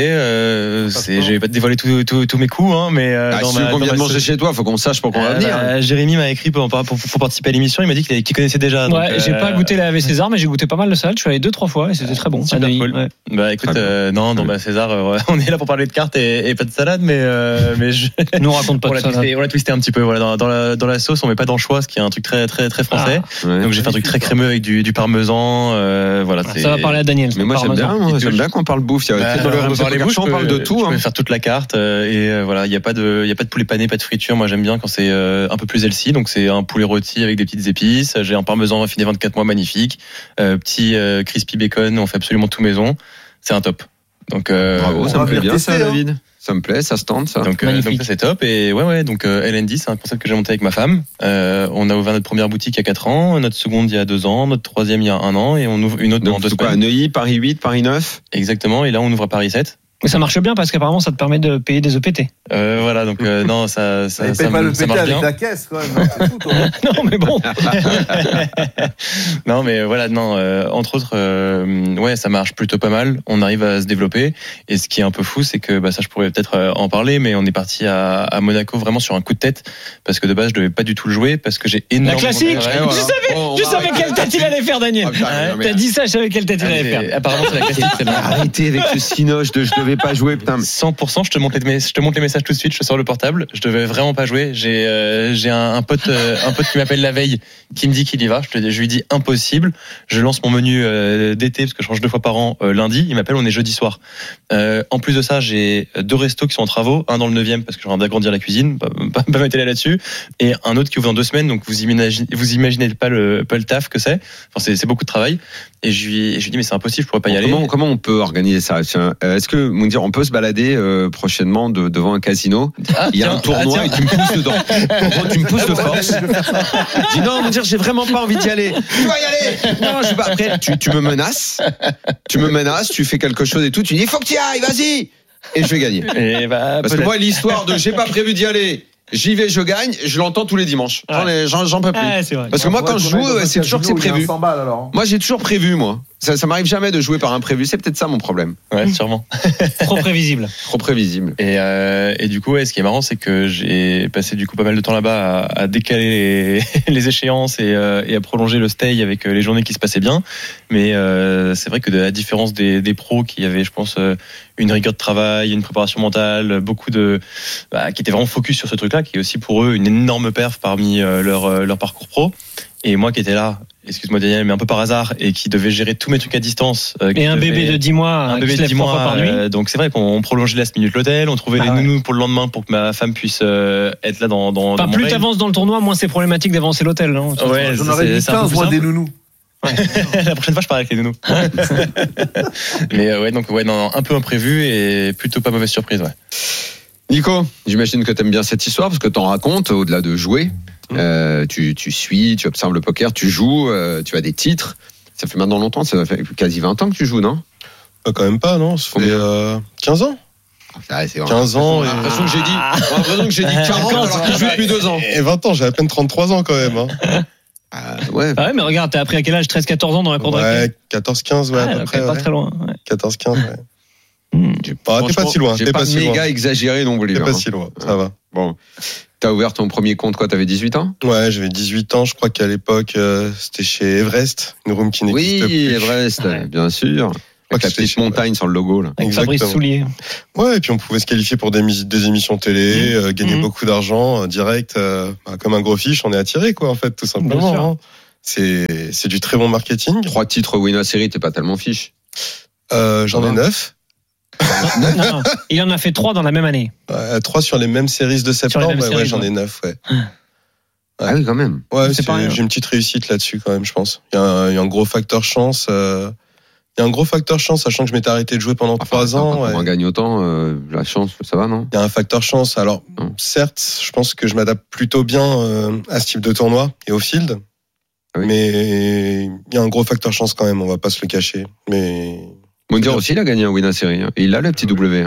Je vais pas te dévoiler tous mes coups, hein, mais si on vient de manger chez toi, faut qu'on sache pour qu'on va venir. Jérémy m'a écrit pour participer à l'émission. Il m'a dit qu'il connaissait déjà. Ouais, j'ai pas goûté la Ave César, mais j'ai goûté pas mal de salades. Je suis allé 2-3 fois et c'était très bon. Super cool. Ouais. Bah écoute, César, on est là pour parler de cartes et pas de salade, mais nous raconte pas de salade. On l'a twisté un petit peu. Voilà, dans la sauce, on met pas d'anchois, ce qui est un truc très très très français. Donc j'ai fait un truc très crémeux avec du parmesan. Voilà, ça va parler à Daniel. Mais moi j'aime bien qu'on parle bouffe. On parle de tout. On peut faire toute la carte et voilà, il y a pas de poulet pané, pas de friture. Moi j'aime bien quand c'est un peu plus healthy. Donc c'est un poulet rôti avec des petites épices. J'ai un parmesan raffiné 24 mois magnifique. Petit crispy bacon. On fait absolument tout maison. C'est un top. Donc bravo, ça me plaît bien ça, David. Ça me plaît, ça se tente ça. Donc ça c'est top et donc L&D c'est un concept que j'ai monté avec ma femme. On a ouvert notre première boutique il y a 4 ans, notre seconde il y a 2 ans, notre troisième il y a 1 an et on ouvre une autre dans 2 semaines. À Neuilly, Paris 8, Paris 9. Exactement, et là on ouvre à Paris 7. Mais ça marche bien parce qu'apparemment ça te permet de payer des EPT. Voilà, donc non, ça pas le PT avec la caisse, quoi. C'est tout, toi. Non, mais bon. Non, mais voilà, entre autres, ça marche plutôt pas mal. On arrive à se développer. Et ce qui est un peu fou, c'est que ça, je pourrais peut-être en parler, mais on est parti à Monaco vraiment sur un coup de tête parce que de base, je devais pas du tout le jouer parce que j'ai énormément. La classique. Je savais quelle tête il allait faire, Daniel. T'as dit ça, je savais quelle tête il allait faire. Apparemment, c'est la classique. Arrêtez avec ce cinoche de je devais pas jouer, putain. 100%, je te montre les messages tout de suite, je sors le portable, je devais vraiment pas jouer. J'ai un pote qui m'appelle la veille, qui me dit qu'il y va. Je lui dis impossible. Je lance mon menu d'été parce que je change 2 fois par an lundi. Il m'appelle, on est jeudi soir. En plus de ça, j'ai 2 restos qui sont en travaux, un dans le 9e parce que j'ai envie d'agrandir la cuisine, pas m'étaler là-dessus, et un autre qui ouvre dans 2 semaines. Donc vous imaginez pas le taf que c'est. Enfin c'est beaucoup de travail. Et je lui dis mais c'est impossible, je pourrais pas y aller. Comment on peut organiser ça? Est-ce que Moundir, on peut se balader prochainement devant un casino? Il y a un tournoi et tu me pousses dedans. Tu me pousses de force. Je dis non, Moundir, j'ai vraiment pas envie d'y aller. Tu vas y aller. Non, je vais pas. Après, tu me menaces. Tu fais quelque chose et tout. Tu dis il faut que tu y ailles, vas-y. Et je vais gagner. Parce que moi, l'histoire de j'ai pas prévu d'y aller. J'y vais, je gagne, je l'entends tous les dimanches. J'en peux plus. C'est vrai. Parce que moi, quand je joue, c'est toujours que c'est prévu. Moi, j'ai toujours prévu, moi. Ça m'arrive jamais de jouer par imprévu. C'est peut-être ça mon problème. Ouais, sûrement. Trop prévisible. Trop prévisible. Et du coup, ce qui est marrant, c'est que j'ai passé du coup pas mal de temps là-bas à décaler les échéances et à prolonger le stay avec les journées qui se passaient bien. Mais c'est vrai que de la différence des pros qui avaient, je pense, une rigueur de travail, une préparation mentale, beaucoup qui étaient vraiment focus sur ce truc-là, qui est aussi pour eux une énorme perf parmi leur parcours pro. Et moi qui étais là, excuse-moi Daniel, mais un peu par hasard, et qui devait gérer tous mes trucs à distance. Et un bébé de 10 mois, un bébé de 10 mois par nuit. Donc c'est vrai qu'on prolongeait la minute l'hôtel, on trouvait des nounous pour le lendemain pour que ma femme puisse être là dans plus t'avances dans le tournoi, moins c'est problématique d'avancer l'hôtel. Hein. Ouais, j'en aurais dit 15 mois des nounous. Ouais. La prochaine fois je pars avec les nounous. Mais un peu imprévu et plutôt pas mauvaise surprise. Ouais. Nico, j'imagine que t'aimes bien cette histoire parce que t'en racontes au-delà de jouer. Tu suis, tu observes le poker, tu joues, tu as des titres. Ça fait maintenant longtemps, ça fait quasi 20 ans que tu joues, non? Quand même pas, non? Ça fait 15 ans. C'est 15 ans. J'ai l'impression que j'ai dit 40 alors qu'il joue depuis 2 ans. Et 20 ans, j'ai à peine 33 ans quand même. Ouais, mais regarde, t'as appris à quel âge? 13-14 ans dans la cour de récré? 14-15, ouais, à peu près. Pas très loin. 14-15, ouais. T'es pas si loin. J'ai pas méga exagéré non plus. T'es pas si loin, ça va. Bon. T'as ouvert ton premier compte, quoi? T'avais 18 ans? Ouais, j'avais 18 ans. Je crois qu'à l'époque, c'était chez Everest, une room qui n'existe plus. Oui, Everest, bien sûr. Avec la petite montagne sur le logo, là. Avec Fabrice Soulier. Ouais, et puis on pouvait se qualifier pour des émissions télé, gagner beaucoup d'argent, direct, comme un gros fiche, on est attiré, quoi, en fait, tout simplement. Hein. C'est du très bon marketing. 3 titres Wina Série, t'es pas tellement fiche. J'en ai 9. Non. Il en a fait 3 dans la même année. 3 sur les mêmes séries de septembre. Ouais, j'en ai 9, ouais. Ah oui, quand même. Ouais, j'ai une petite réussite là-dessus, quand même, je pense. Il y a un gros facteur chance. Il y a un gros facteur chance, sachant que je m'étais arrêté de jouer pendant 3 ans. Quand on gagne autant, la chance, ça va, non? Il y a un facteur chance. Alors, certes, je pense que je m'adapte plutôt bien à ce type de tournoi et au field. Ah oui. Mais il y a un gros facteur chance quand même, on va pas se le cacher. Mais Moundir aussi, il a gagné un Wina Série. Et il a le petit W.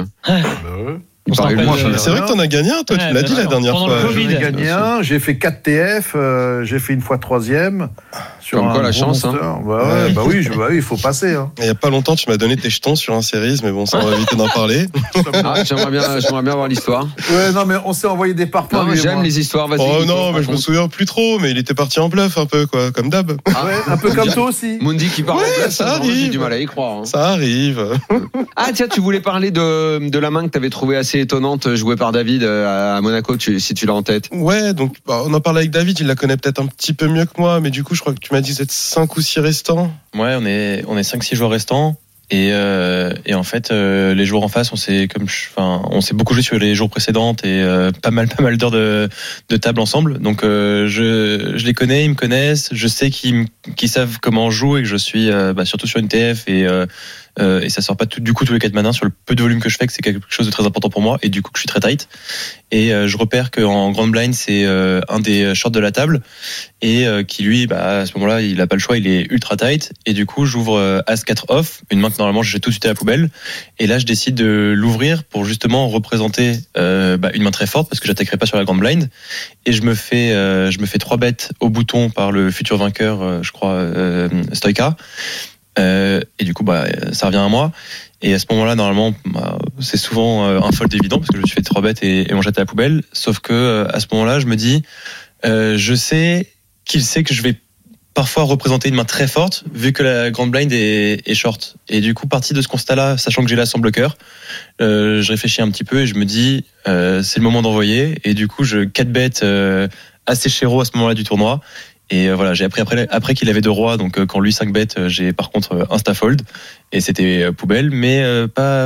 C'est vrai que t'en as gagné un, toi, tu l'as dit la dernière fois. J'ai gagné un, j'ai fait 4 TF, j'ai fait une fois 3e. Comme quoi la chance, hein. Bah oui, il faut passer. Hein. Il y a pas longtemps, tu m'as donné tes jetons sur un series, mais bon, ça on va éviter d'en parler. J'aimerais bien voir l'histoire. Ouais, non, mais on s'est envoyé des parpaings. Non, j'aime les histoires, vas-y. Oh non, mais je me souviens plus trop, mais il était parti en bluff un peu, quoi, comme d'hab. Ouais, un peu comme toi aussi. Mundi qui part en bluff, ça arrive. J'ai du mal à y croire. Hein. Ça arrive. Ah tiens, tu voulais parler de la main que t'avais trouvée assez étonnante, jouée par David à Monaco, si tu l'as en tête. Ouais, donc on en parle avec David, il la connaît peut-être un petit peu mieux que moi, mais du coup, je crois que tu m'as dit que vous êtes 5 ou 6 restants. Ouais, on est 5-6 joueurs restants. Et en fait, les joueurs en face, on s'est beaucoup joué sur les jours précédents et pas mal d'heures de table ensemble. Donc je les connais, ils me connaissent, je sais qu'ils savent comment on joue et que je suis surtout sur une TF et ça sort pas du coup tous les 4 manins sur le peu de volume que je fais, que c'est quelque chose de très important pour moi et du coup que je suis très tight. Et je repère qu'en grand blind c'est un des shorts de la table et qui lui à ce moment-là il a pas le choix, il est ultra tight et du coup j'ouvre As-4 off, une main que normalement je jette tout de suite à la poubelle et là je décide de l'ouvrir pour justement représenter une main très forte parce que j'attaquerai pas sur la grande blind et je me fais 3 bêtes au bouton par le futur vainqueur je crois Stoïka. Et du coup ça revient à moi et à ce moment-là normalement c'est souvent un fold évident parce que je me suis fait 3 bêtes et on jette à la poubelle, sauf que à ce moment-là je me dis je sais qu'il sait que je vais parfois représenter une main très forte vu que la grande blind est short et du coup parti de ce constat-là, sachant que j'ai là sans bloqueur, je réfléchis un petit peu et je me dis c'est le moment d'envoyer et du coup je 4 bêtes assez chéro à ce moment-là du tournoi. Et voilà, j'ai appris après qu'il avait 2 rois, donc quand lui 5 bêtes, j'ai par contre insta-fold, et c'était poubelle, mais pas...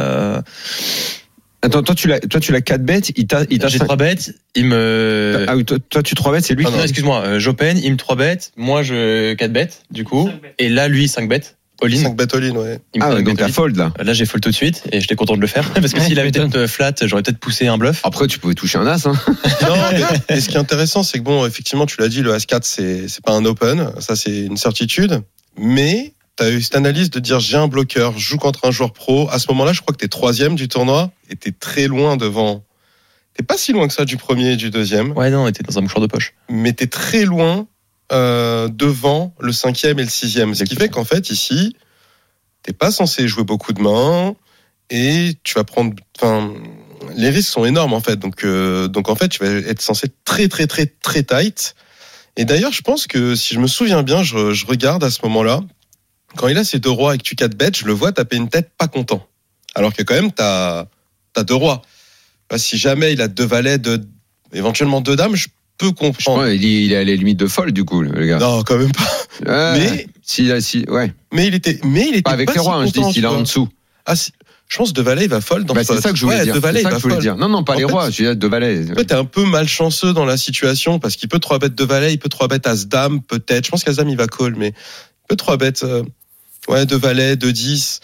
Attends, toi tu l'as 4 bêtes, il t'a j'ai 3 bêtes, il me... Ah oui, toi tu 3 bêtes, c'est lui qui... Non, excuse-moi, j'open, il me 3 bêtes, moi je 4 bêtes, du coup, et là lui 5 bêtes. All-in. 5 bêtes all-in, ouais. Donc t'as fold là. Là j'ai fold tout de suite et j'étais content de le faire parce que s'il avait peut-être flat, j'aurais peut-être poussé un bluff. Après tu pouvais toucher un as. Hein. Non, mais ce qui est intéressant, c'est que bon, effectivement, tu l'as dit, le As-4 c'est pas un open, ça c'est une certitude. Mais t'as eu cette analyse de dire j'ai un bloqueur, je joue contre un joueur pro. À ce moment-là, je crois que t'es 3e du tournoi et t'es très loin devant. T'es pas si loin que ça du premier et du deuxième. Ouais, non, t'es dans un mouchoir de poche. Mais t'es très loin devant le 5e et le 6e. Ce qui fait qu'en fait ici, t'es pas censé jouer beaucoup de mains et tu vas prendre. Enfin, les risques sont énormes en fait. Donc en fait, tu vas être censé être très très très très tight. Et d'ailleurs, je pense que si je me souviens bien, je regarde à ce moment-là, quand il a ses 2 rois et que tu 4 bêtes, je le vois taper une tête pas content. Alors que quand même, t'as 2 rois. Si jamais il a 2 valets, éventuellement 2 dames, je peux comprendre. Il est à la limite de fold du coup, le gars. Non, quand même pas. Mais ouais. Mais il était pas avec les rois, si je dis s'il est en dessous. Ah, je pense 2 valets, il va fold dans c'est ça que je voulais dire. 2 valets, il va fold. Non, pas les rois, je dis 2 valets. En fait, t'es un peu malchanceux dans la situation parce qu'il peut 3 bêtes 2 valets, il peut 3 bêtes As-Dame, peut-être. Je pense qu'As-Dame, il va call, mais il peut 3 bêtes, 2 valets, 2 10.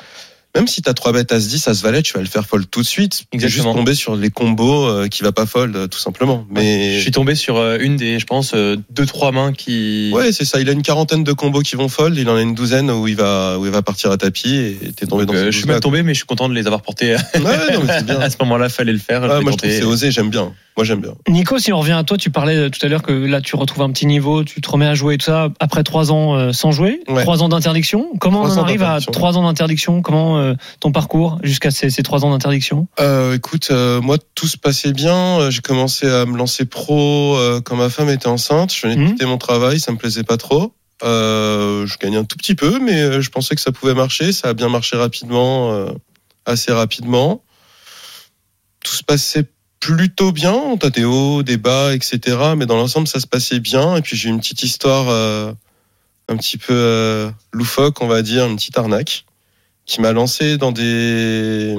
même si t'as 3 bêtes As-10, As-Valet, tu vas le faire fold tout de suite. Exactement. T'es juste tombé sur les combos qui va pas fold, tout simplement. Mais je suis tombé sur une des, je pense, 2-3 mains qui. Ouais, c'est ça. Il a une quarantaine de combos qui vont fold. Il en a une douzaine où il va partir à tapis et t'es tombé. Donc, je suis mal tombé, mais je suis content de les avoir portés. Ouais, non, mais c'est bien. À ce moment-là, fallait le faire. Moi, je trouve que c'est osé. J'aime bien. Moi, j'aime bien. Nico, si on revient à toi, tu parlais tout à l'heure que là, tu retrouves un petit niveau, tu te remets à jouer et tout ça après 3 ans sans jouer, 3 ans d'interdiction. Comment on en arrive à 3 ans d'interdiction? Comment ton parcours jusqu'à ces 3 ans d'interdiction? Écoute, moi, tout se passait bien. J'ai commencé à me lancer pro quand ma femme était enceinte. Je venais de quitter mon travail, ça me plaisait pas trop. Je gagnais un tout petit peu, mais je pensais que ça pouvait marcher. Ça a bien marché rapidement, assez rapidement. Tout se passait plutôt bien. On a des hauts, des bas, etc. Mais dans l'ensemble, ça se passait bien. Et puis j'ai une petite histoire un petit peu loufoque, on va dire, une petite arnaque qui m'a lancé dans des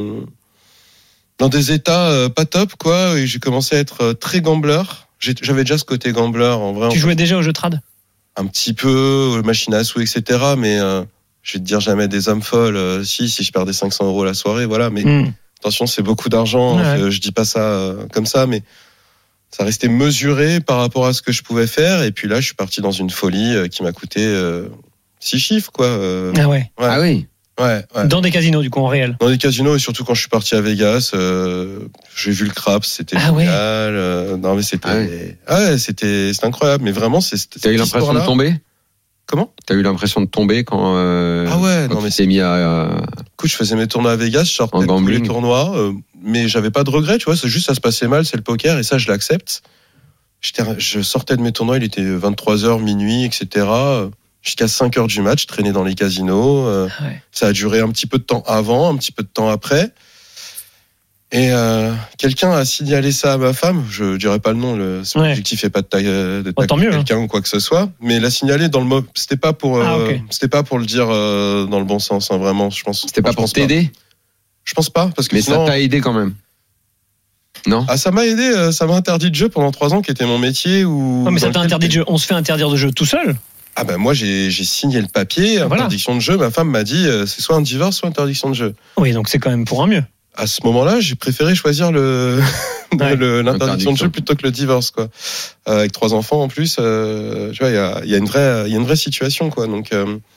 états pas top, quoi. Et j'ai commencé à être très gambler. J'avais déjà ce côté gambler, en vrai. Tu jouais déjà au jeu trad? Un petit peu, machine à sous, etc. Mais je vais te dire jamais des hommes folles. Si je perdais 500 € la soirée, voilà. Mais attention, c'est beaucoup d'argent. Ouais. Je dis pas ça comme ça, mais ça restait mesuré par rapport à ce que je pouvais faire. Et puis là, je suis parti dans une folie qui m'a coûté 6 chiffres, quoi. Ah ouais. Ah oui. Ouais. Dans des casinos, du coup, en réel. Dans des casinos, et surtout quand je suis parti à Vegas, j'ai vu le craps, c'était génial. Ouais. Non, mais c'était, c'était incroyable. Mais vraiment, T'as eu l'impression de tomber? Comment? T'as eu l'impression de tomber quand non, mais t'es mis à. Écoute, je faisais mes tournois à Vegas, je sortais de tous les tournois, mais j'avais pas de regrets, tu vois. C'est juste, ça se passait mal, c'est le poker, et ça, je l'accepte. Je sortais de mes tournois, il était 23h, minuit, etc. Jusqu'à 5h du match, traîner dans les casinos. Ça a duré un petit peu de temps avant, un petit peu de temps après. Et quelqu'un a signalé ça à ma femme. Je dirais pas le nom. L'objectif est pas de taquer quelqu'un ou quoi que ce soit, mais l'a signalé dans le mot. C'était pas pour le dire dans le bon sens, hein, vraiment. Je pense. C'était pas pour t'aider. Je pense pas, parce que. Mais sinon, ça t'a aidé quand même. Non. Ah, ça m'a aidé. Ça m'a interdit de jeu pendant 3 ans, qui était mon métier. Non, mais ça t'a interdit de jeu. On se fait interdire de jeu tout seul. Ah ben moi j'ai signé le papier, interdiction de jeu. Ma femme m'a dit c'est soit un divorce, soit interdiction de jeu. Oui, donc c'est quand même pour un mieux. À ce moment-là, j'ai préféré choisir l'interdiction de jeu plutôt que le divorce, quoi. Avec 3 enfants en plus, tu vois, il y a une vraie situation, quoi. Donc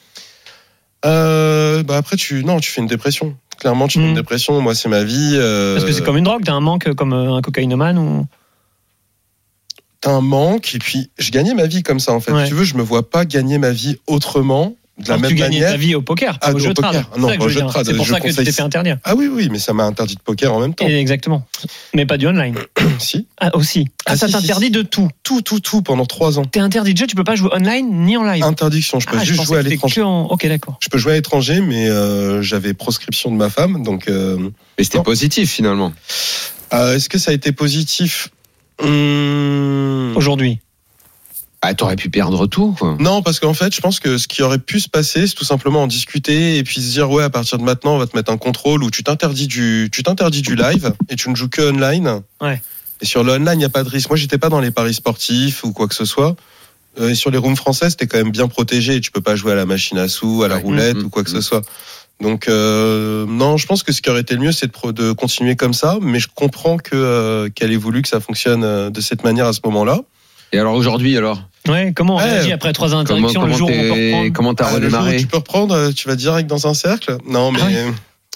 après tu fais une dépression. Clairement, tu fais une dépression. Moi, c'est ma vie. Parce que c'est comme une drogue, t'as un manque comme un cocaïnomane ou. T'as un manque, et puis je gagnais ma vie comme ça, en fait. Si tu veux, je me vois pas gagner ma vie autrement, de la même manière. Tu gagnais ta vie au poker, pas au jeu de trad. Non, pas au jeu de trad. C'est pour ça que tu t'es fait interdire. Ah oui, mais ça m'a interdit de poker en même temps. Exactement. Mais pas du online. Si. Ah, aussi. Ça t'interdit de tout. Tout pendant 3 ans. T'es interdit de jeu, tu peux pas jouer online ni en live. Interdiction, je peux juste jouer à l'étranger. Ok, d'accord. Je peux jouer à l'étranger, mais j'avais proscription de ma femme, donc. Mais c'était positif finalement. Est-ce que ça a été positif? Aujourd'hui. Ah, t'aurais pu perdre tout, quoi. Non, parce qu'en fait, je pense que ce qui aurait pu se passer, c'est tout simplement en discuter et puis se dire, ouais, à partir de maintenant, on va te mettre un contrôle où tu t'interdis du live et tu ne joues que online. Ouais. Et sur le online, il n'y a pas de risque. Moi, j'étais pas dans les paris sportifs ou quoi que ce soit. Et sur les rooms françaises, t'es quand même bien protégé. Tu peux pas jouer à la machine à sous, à la roulette ou quoi que ce soit. Donc, non, je pense que ce qui aurait été le mieux, c'est de continuer comme ça. Mais je comprends qu'elle ait voulu que ça fonctionne de cette manière à ce moment-là. Et alors aujourd'hui, alors? Ouais, comment on réagit après 3 ans d'interdiction, le jour où on peut reprendre? Comment t'as redémarré? Le jour où tu peux reprendre, tu vas direct dans un cercle? Non, mais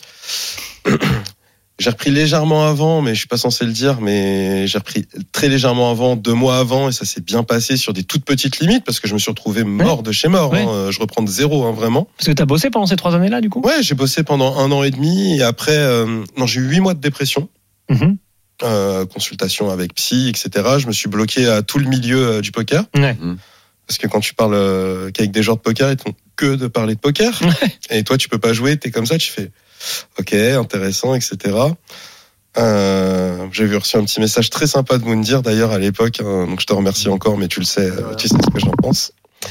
j'ai repris légèrement avant, mais je suis pas censé le dire, mais j'ai repris très légèrement avant, 2 mois avant, et ça s'est bien passé sur des toutes petites limites, parce que je me suis retrouvé mort de chez mort. Hein, je reprends de zéro, hein, vraiment. Parce que t'as bossé pendant ces 3 années-là, du coup? Ouais, j'ai bossé pendant 1 an et demi, et après, j'ai eu 8 mois de dépression. Consultation avec psy, etc. Je me suis bloqué à tout le milieu du poker. Parce que quand tu parles qu'avec des joueurs de poker, ils font que de parler de poker. Et toi, tu peux pas jouer, t'es comme ça, tu fais ok, intéressant, etc. J'ai reçu un petit message très sympa de Moundir d'ailleurs à l'époque, hein, donc je te remercie encore, mais tu le sais, tu sais ce que j'en pense.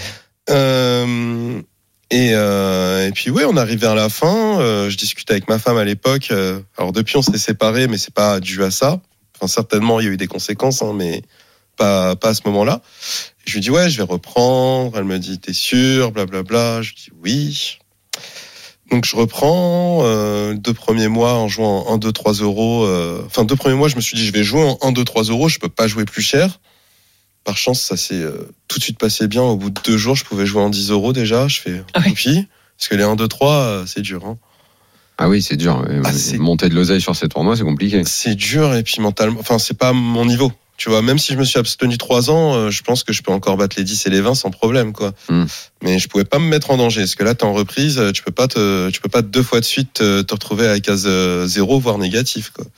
Et puis oui, on arrive vers la fin. Je discutais avec ma femme à l'époque. Alors depuis, on s'est séparés, mais c'est pas dû à ça. Enfin, certainement, il y a eu des conséquences, hein, mais pas à ce moment-là. Et je lui dis ouais, je vais reprendre. Elle me dit t'es sûr, blablabla. Je dis oui. Donc je reprends 2 premiers mois en jouant en 1, 2, 3 euros. 2 premiers mois, je me suis dit je vais jouer en 1, 2, 3 euros. Je peux pas jouer plus cher. Par chance, ça s'est tout de suite passé bien. Au bout de 2 jours, je pouvais jouer en 10 euros déjà. Je fais tant parce que les 1, 2, 3, c'est dur. Hein. Ah oui, c'est dur. Monter de l'oseille sur ces tournois, c'est compliqué. C'est dur et puis mentalement, c'est pas mon niveau. Tu vois, même si je me suis abstenu 3 ans, je pense que je peux encore battre les 10 et les 20 sans problème, quoi. Mais je pouvais pas me mettre en danger. Parce que là, t'es en reprise, tu peux pas 2 fois de suite te retrouver à la case 0, voire négatif, quoi.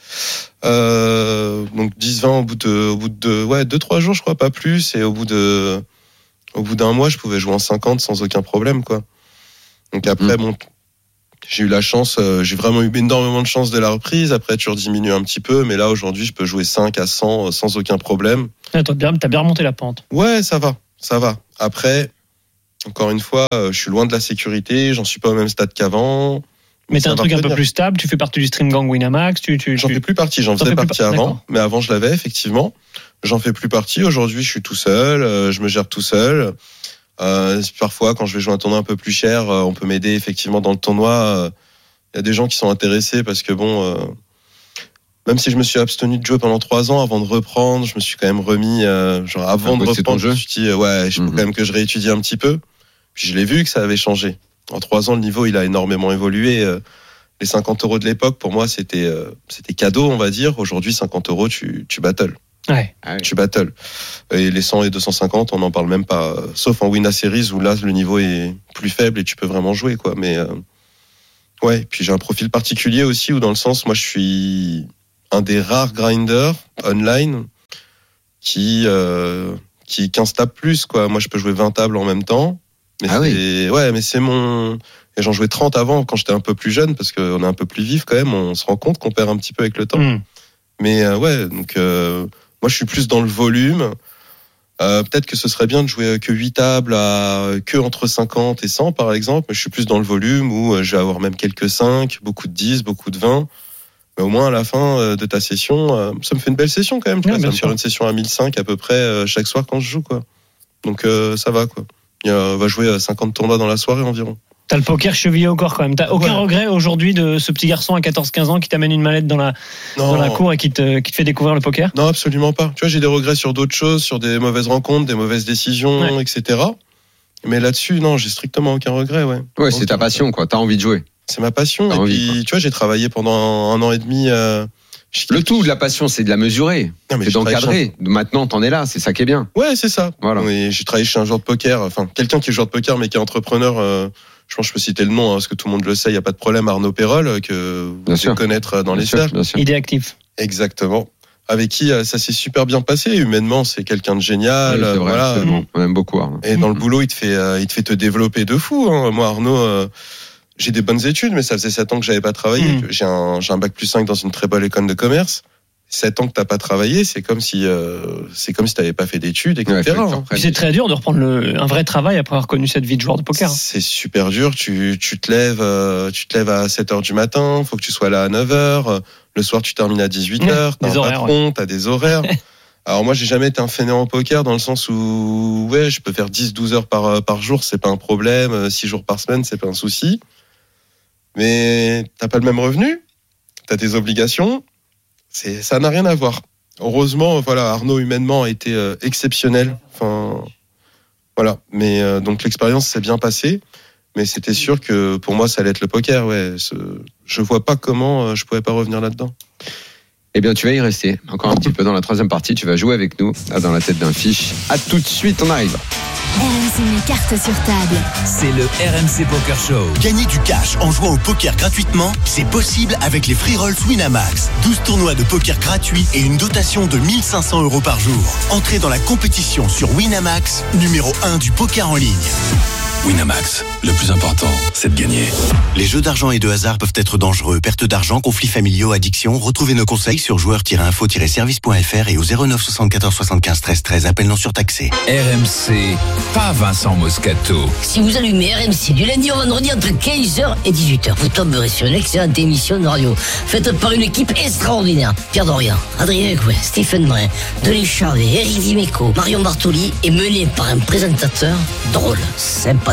Donc 10-20 au bout de 2-3 jours, je crois, pas plus. Et au bout d'un mois, je pouvais jouer en 50 sans aucun problème, quoi. Donc après, j'ai eu la chance, j'ai vraiment eu énormément de chance de la reprise. Après, tu rediminue un petit peu, mais là, aujourd'hui, je peux jouer 5 à 100 sans aucun problème. T'as bien remonté la pente. Ouais, ça va. Après, encore une fois, je suis loin de la sécurité, j'en suis pas au même stade qu'avant. Mais t'as un truc un peu plus stable, tu fais partie du Stream Gang Winamax, J'en fais plus partie, j'en faisais partie avant, mais avant, je l'avais, effectivement. J'en fais plus partie. Aujourd'hui, je suis tout seul, je me gère tout seul. Parfois, quand je vais jouer un tournoi un peu plus cher, on peut m'aider effectivement dans le tournoi. Il y a des gens qui sont intéressés parce que même si je me suis abstenu de jouer pendant 3 ans avant de reprendre, je me suis quand même remis. Avant de reprendre, je me suis dit il faut quand même que je réétudie un petit peu. Puis je l'ai vu que ça avait changé. En 3 ans, le niveau il a énormément évolué. Les 50 euros de l'époque, pour moi, c'était cadeau, on va dire. Aujourd'hui, 50 euros, tu battles. Ouais. Tu battles. Et les 100 et 250, on n'en parle même pas. Sauf en Winner Series où là, le niveau est plus faible et tu peux vraiment jouer, quoi. Mais, puis j'ai un profil particulier aussi où dans le sens, moi, je suis un des rares grinders online qui 15 tables plus, quoi. Moi, je peux jouer 20 tables en même temps. Mais mais c'est mon... Et j'en jouais 30 avant quand j'étais un peu plus jeune parce qu'on est un peu plus vif quand même. On se rend compte qu'on perd un petit peu avec le temps. Mais, donc, moi, je suis plus dans le volume. Peut-être que ce serait bien de jouer que 8 tables que entre 50 et 100, par exemple. Mais je suis plus dans le volume où je vais avoir même quelques 5, beaucoup de 10, beaucoup de 20. Mais au moins, à la fin de ta session, ça me fait une belle session quand même. Ça me fait une session à 1005 à peu près chaque soir quand je joue, quoi. Donc, ça va, quoi. On va jouer 50 tournois dans la soirée environ. T'as le poker chevillé au corps quand même. T'as aucun regret aujourd'hui de ce petit garçon à 14-15 ans qui t'amène une mallette dans la cour et qui te fait découvrir le poker? Non, absolument pas. Tu vois, j'ai des regrets sur d'autres choses, sur des mauvaises rencontres, des mauvaises décisions, etc. Mais là-dessus, non, j'ai strictement aucun regret, Ouais, c'est ta passion, quoi. T'as envie de jouer. C'est ma passion. Et puis, tu vois, j'ai travaillé pendant 1 an et demi. Le tout de la passion, c'est de la mesurer. C'est d'encadrer. Maintenant, t'en es là. C'est ça qui est bien. Ouais, c'est ça. Voilà. Et j'ai travaillé chez un joueur de poker, quelqu'un qui est joueur de poker, mais qui est entrepreneur. Je pense que je peux citer le nom, parce que tout le monde le sait, il n'y a pas de problème, Arnaud Perrol, que vous devez connaître dans les cercles. Idée active. Exactement. Avec qui ça s'est super bien passé. Humainement, c'est quelqu'un de génial. Oui, c'est vrai, voilà. On aime beaucoup Arnaud. Et dans le boulot, il te fait te développer de fou. Moi, Arnaud, j'ai des bonnes études, mais ça faisait 7 ans que j'avais pas travaillé. J'ai un bac plus 5 dans une très bonne école de commerce. 7 ans que t'as pas travaillé, c'est comme si t'avais pas fait d'études, etc. C'est très dur de reprendre un vrai travail après avoir connu cette vie de joueur de poker. C'est super dur. Tu te lèves à 7h du matin. Faut que tu sois là à 9h. Le soir, tu termines à 18h. T'as un patron, t'as des horaires. Alors moi, j'ai jamais été un fainéant au poker dans le sens où, je peux faire 10-12 heures par jour, c'est pas un problème. 6 jours par semaine, c'est pas un souci. Mais t'as pas le même revenu. T'as des obligations. Ça n'a rien à voir. Heureusement, Arnaud humainement a été exceptionnel. Voilà. Mais donc l'expérience s'est bien passée, mais c'était sûr que pour moi ça allait être le poker. Je vois pas comment je pouvais pas revenir là-dedans. Eh bien, tu vas y rester encore un petit peu dans la 3e partie. Tu vas jouer avec nous dans la tête d'un fiche. À tout de suite, on arrive. RMC met carte sur table. C'est le RMC Poker Show. Gagner du cash en jouant au poker gratuitement, c'est possible avec les Free Rolls Winamax. 12 tournois de poker gratuits et une dotation de 1 500 € par jour. Entrez dans la compétition sur Winamax, numéro 1 du poker en ligne. Winamax, le plus important, c'est de gagner. Les jeux d'argent et de hasard peuvent être dangereux. Perte d'argent, conflits familiaux, addiction. Retrouvez nos conseils sur joueurs-info-service.fr et au 09 74 75 13 13. Appel non surtaxé. RMC, pas Vincent Moscato. Si vous allumez RMC du lundi au vendredi entre 15h et 18h, vous tomberez sur une excellente émission de radio faite par une équipe extraordinaire. Pierre Dorian, Adrien Coué, Stephen Brun, Denis Charvet, Eric Dimeco, Marion Bartoli et mené par un présentateur drôle, sympathique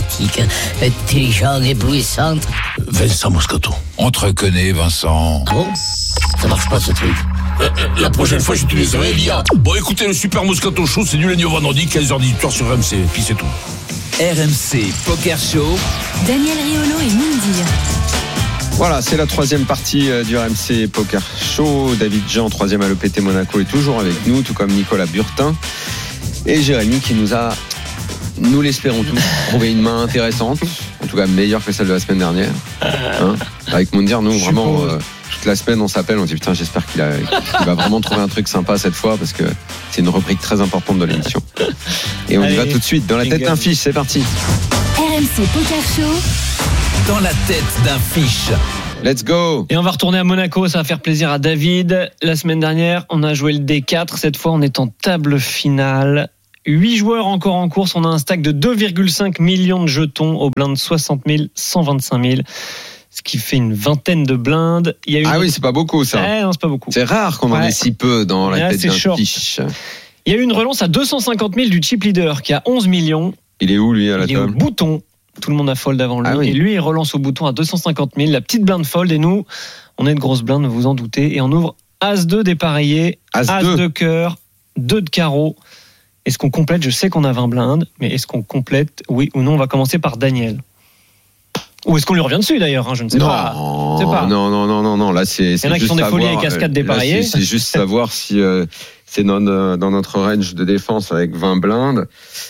sympathique, intelligente, éblouissante. Vincent Moscato. On te reconnaît, Vincent. Ah bon? Ça marche pas ce truc. La prochaine fois, j'utiliserai l'IA. Bon, écoutez, le Super Moscato Show, c'est du lundi au vendredi, 15h-18h sur RMC. Puis c'est tout. RMC Poker Show. Daniel Riolo et Moundir. Voilà, c'est la troisième partie du RMC Poker Show. David Jean, troisième à l'EPT Monaco, est toujours avec nous, tout comme Nicolas Burtin. Et Jérémy qui nous a, nous l'espérons tous, trouvé une main intéressante. En tout cas, meilleure que celle de la semaine dernière. Hein, avec Moundir, nous, vraiment, toute la semaine, on s'appelle, on dit putain, j'espère qu'il va vraiment trouver un truc sympa cette fois, parce que c'est une rubrique très importante de l'émission. Et on y va tout de suite. Dans la tête d'un fiche, c'est parti. RMC Poker Show. Dans la tête d'un fiche. Let's go. Et on va retourner à Monaco, ça va faire plaisir à David. La semaine dernière, on a joué le D4. Cette fois, on est en table finale. 8 joueurs encore en course. On a un stack de 2,5 millions de jetons au blind 60 000, 125 000. Ce qui fait une vingtaine de blindes. Il y a une... Ah oui, c'est pas beaucoup ça. Non, c'est pas beaucoup. C'est rare qu'on en ait si peu dans la tête d'un fiche. Il y a eu une relance à 250 000 du chip leader qui a 11 millions. Il est où lui à la table? Il est au bouton. Tout le monde a fold avant lui. Ah oui. Et lui, il relance au bouton à 250 000. La petite blinde fold. Et nous, on est de grosses blindes, vous en doutez. Et on ouvre As-2 dépareillé, As-2 de cœur, 2 de carreau. Est-ce qu'on complète? Je sais qu'on a 20 blindes. Mais est-ce qu'on complète? Oui ou non? On va commencer par Daniel. Ou est-ce qu'on lui revient dessus d'ailleurs? Je ne sais pas. Non. Là, c'est. Il y en a qui sont des folies avec As-4 dépareillé. C'est juste savoir si c'est dans notre range de défense avec 20 blindes.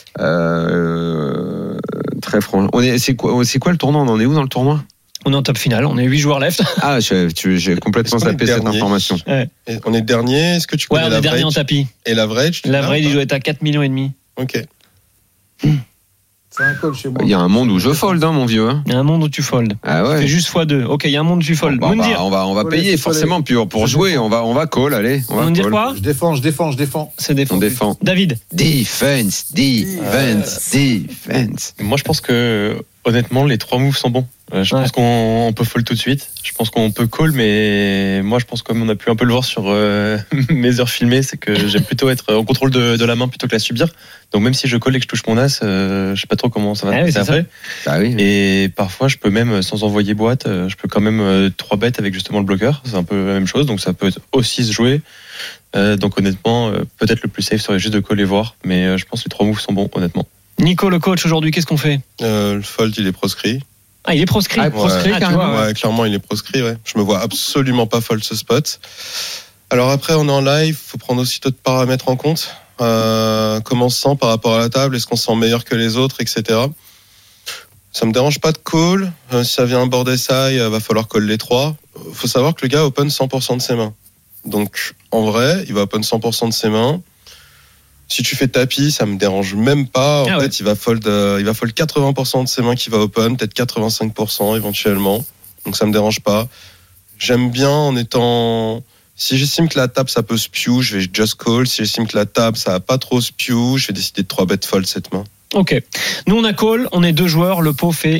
Très franchement. C'est quoi le tournoi? On en est où dans le tournoi? On est en top finale, on est 8 joueurs left. Ah, j'ai complètement zappé cette information. Ouais. On est dernier, est-ce que tu connais on est dernier en tapis. Et l'average? L'average, il doit être à 4,5 millions. Ok. C'est un call chez moi. Il y a un monde où je fold, hein, mon vieux. Il y a un monde où tu fold. Ah ouais. Tu fais juste x2. Ok, il y a un monde où tu fold. On va payer forcément pour jouer. On va call, allez. On va dire quoi? Je défends. C'est défense. On défend. David. Defense. Moi, je pense que honnêtement, les 3 moves sont bons. Je pense qu'on peut fold tout de suite. Je pense qu'on peut call, mais moi, je pense comme on a pu un peu le voir sur mes heures filmées, c'est que j'aime plutôt être en contrôle de la main plutôt que la subir. Donc même si je call et que je touche mon as, je sais pas trop comment ça va se passer après. Bah oui. Et parfois, je peux même, sans envoyer boîte, je peux quand même 3 bêtes avec justement le bloqueur. C'est un peu la même chose, donc ça peut aussi se jouer. Donc honnêtement, peut-être le plus safe serait juste de call et voir, mais je pense que les 3 moves sont bons, honnêtement. Nico, le coach, aujourd'hui, qu'est-ce qu'on fait? Le fold, il est proscrit. Ah, il est proscrit. Ouais, clairement, il est proscrit. Ouais. Je me vois absolument pas fold ce spot. Alors après, on est en live. Faut prendre aussi d'autres paramètres en compte. Comment on se sent par rapport à la table? Est-ce qu'on se sent meilleur que les autres, etc. Ça me dérange pas de call. Si ça vient un board SI, va falloir call les 3. Faut savoir que le gars open 100% de ses mains. Donc, en vrai, il va open 100% de ses mains. Si tu fais tapis, ça me dérange même pas. En fait, il va fold 80% de ses mains qui va open, peut-être 85% éventuellement. Donc ça me dérange pas. J'aime bien en étant. Si j'estime que la table ça peut spew, je vais just call. Si j'estime que la table ça va pas trop spew, je vais décider de 3 bet fold cette main. Ok. Nous on a call, on est 2 joueurs. Le pot fait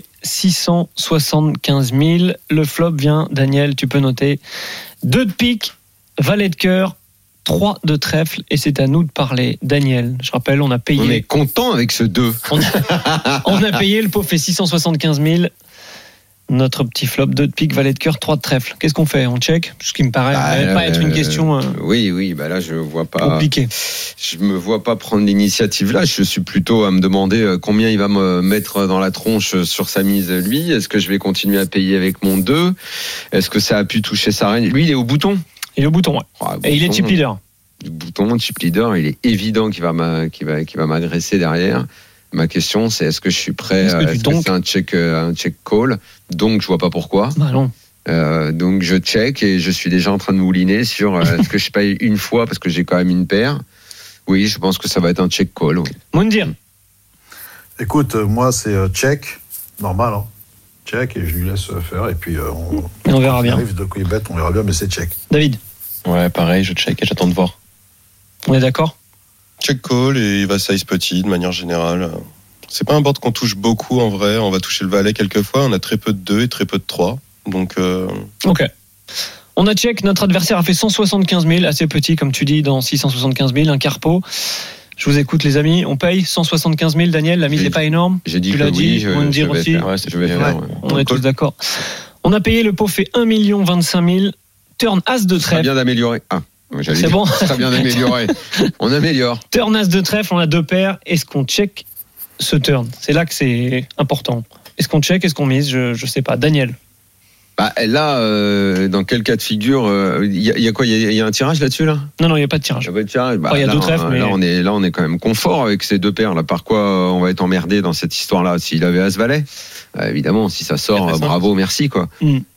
675 000. Le flop vient, Daniel, tu peux noter 2 de pique, valet de cœur, 3 de trèfle, et c'est à nous de parler. Daniel, je rappelle, on a payé. On est content avec ce 2. On a payé, le pot fait 675 000. Notre petit flop, 2 de pique, valet de cœur, 3 de trèfle. Qu'est-ce qu'on fait? On check? Ce qui me paraît pas être une question. Oui, bah là, je vois pas. Compliqué. Je me vois pas prendre l'initiative là. Je suis plutôt à me demander combien il va me mettre dans la tronche sur sa mise, lui. Est-ce que je vais continuer à payer avec mon 2? Est-ce que ça a pu toucher sa reine? Lui, il est au bouton. Il est au bouton, ouais. Et il est chip leader. Du bouton, chip leader, il est évident qu'il va m'agresser derrière. Ma question, c'est est-ce que je suis prêt? Est-ce que c'est un check call? Donc, je vois pas pourquoi. Bah non. Donc, je check et je suis déjà en train de mouliner sur est-ce que je paye une fois parce que j'ai quand même une paire. Oui, je pense que ça va être un check call. Oui. Moundir. Écoute, moi, c'est check, normal, hein. Check et je lui laisse faire et puis on verra bien. Arrive de coup il bet, on verra bien, mais c'est check. David. Ouais, pareil, je check et j'attends de voir. On est d'accord? Check call et il va size petit de manière générale. C'est pas un board qu'on touche beaucoup en vrai. On va toucher le valet quelques fois. On a très peu de 2 et très peu de 3. Donc. Ok. On a check. Notre adversaire a fait 175 000, assez petit comme tu dis, dans 675 000, un carpo. Je vous écoute, les amis. On paye 175 000, Daniel. La mise n'est pas énorme. J'ai dit que oui, je vais faire. On est tous d'accord. On a payé, le pot fait 1 025 000. Turn as de trèfle. C'est bien d'améliorer. C'est bon. C'est bien d'améliorer. On améliore. Turn as de trèfle, on a 2 paires. Est-ce qu'on check ce turn? C'est là que c'est important. Est-ce qu'on check, est-ce qu'on mise? Je sais pas. Daniel. Là, dans quel cas de figure, il y a quoi? Il y a un tirage là-dessus là? Non, il n'y a pas de tirage. Il n'y a pas de tirage. Il y a 2 trèfles. Mais... Là, on est quand même confort avec ces 2 paires. Là, par quoi on va être emmerdé dans cette histoire-là? S'il avait As-Valet, évidemment, si ça sort, bravo, merci quoi.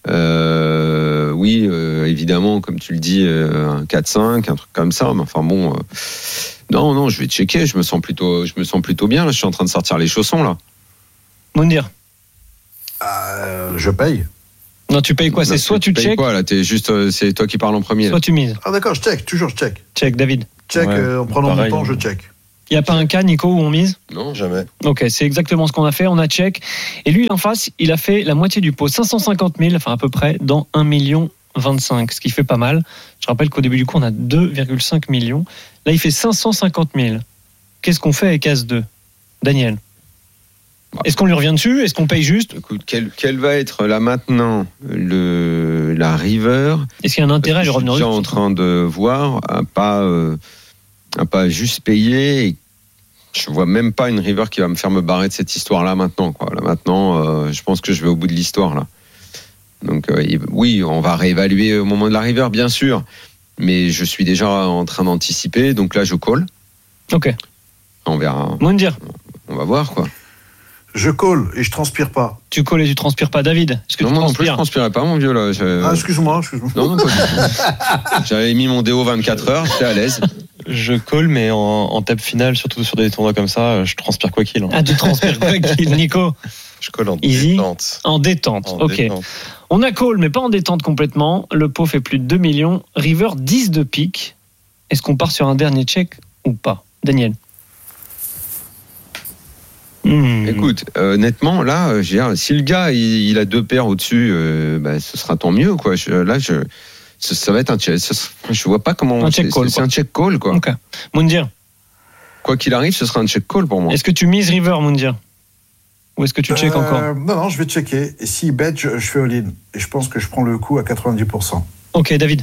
Oui, évidemment, comme tu le dis, un 4-5, un truc comme ça. Mais enfin bon, non, je vais checker. Je me sens plutôt bien. Là, je suis en train de sortir les chaussons là. Moundir. Je paye. Non, tu payes quoi? C'est soit tu check. Quoi là? C'est toi qui parles en premier. Soit tu mises. Ah d'accord, je check, toujours je check. Check, David. Check, en prenant mon temps, je check. Il n'y a pas un cas, Nico, où on mise? Non, jamais. Ok, c'est exactement ce qu'on a fait. On a check. Et lui, en face, il a fait la moitié du pot, 550 000, enfin à peu près, dans 1 million 25, ce qui fait pas mal. Je rappelle qu'au début du coup, on a 2,5 millions. Là, il fait 550 000. Qu'est-ce qu'on fait avec As-2? Daniel? Est-ce qu'on lui revient dessus? Est-ce qu'on paye juste? Écoute, quel va être là maintenant la river? Est-ce qu'il y a un intérêt à lui revenir dessus? Je suis en train de voir à pas juste payer. Et je vois même pas une river qui va me faire me barrer de cette histoire-là maintenant. Quoi. Là maintenant, je pense que je vais au bout de l'histoire là. Donc oui, on va réévaluer au moment de la river, bien sûr. Mais je suis déjà en train d'anticiper. Donc là, je call. Ok. On verra. Moundir. On va voir quoi. Je colle et je transpire pas. Tu colles et tu transpires pas, David? Est-ce que non, non plus, je transpirais pas, mon vieux là. Excuse-moi. Non, pas du tout. J'avais mis mon déo 24 heures, j'étais à l'aise. Je colle, mais en table finale, surtout sur des tournois comme ça, je transpire quoi qu'il. Ah, tu transpires quoi qu'il, Nico? Je colle en détente. En détente, ok. On a call, mais pas en détente complètement. Le pot fait plus de 2 millions. River 10 de pique. Est-ce qu'on part sur un dernier check ou pas? Daniel? Écoute, honnêtement, là, si le gars il a 2 paires au-dessus, ce sera tant mieux, quoi. Ça va être un check. Je vois pas comment. Un check call. C'est un check call, quoi. Ok. Moundir. Quoi qu'il arrive, ce sera un check call pour moi. Est-ce que tu mises river, Moundir? Ou est-ce que tu check encore? Non, je vais checker. Et s'il bet, je fais all-in. Et je pense que je prends le coup à 90%. Ok, David.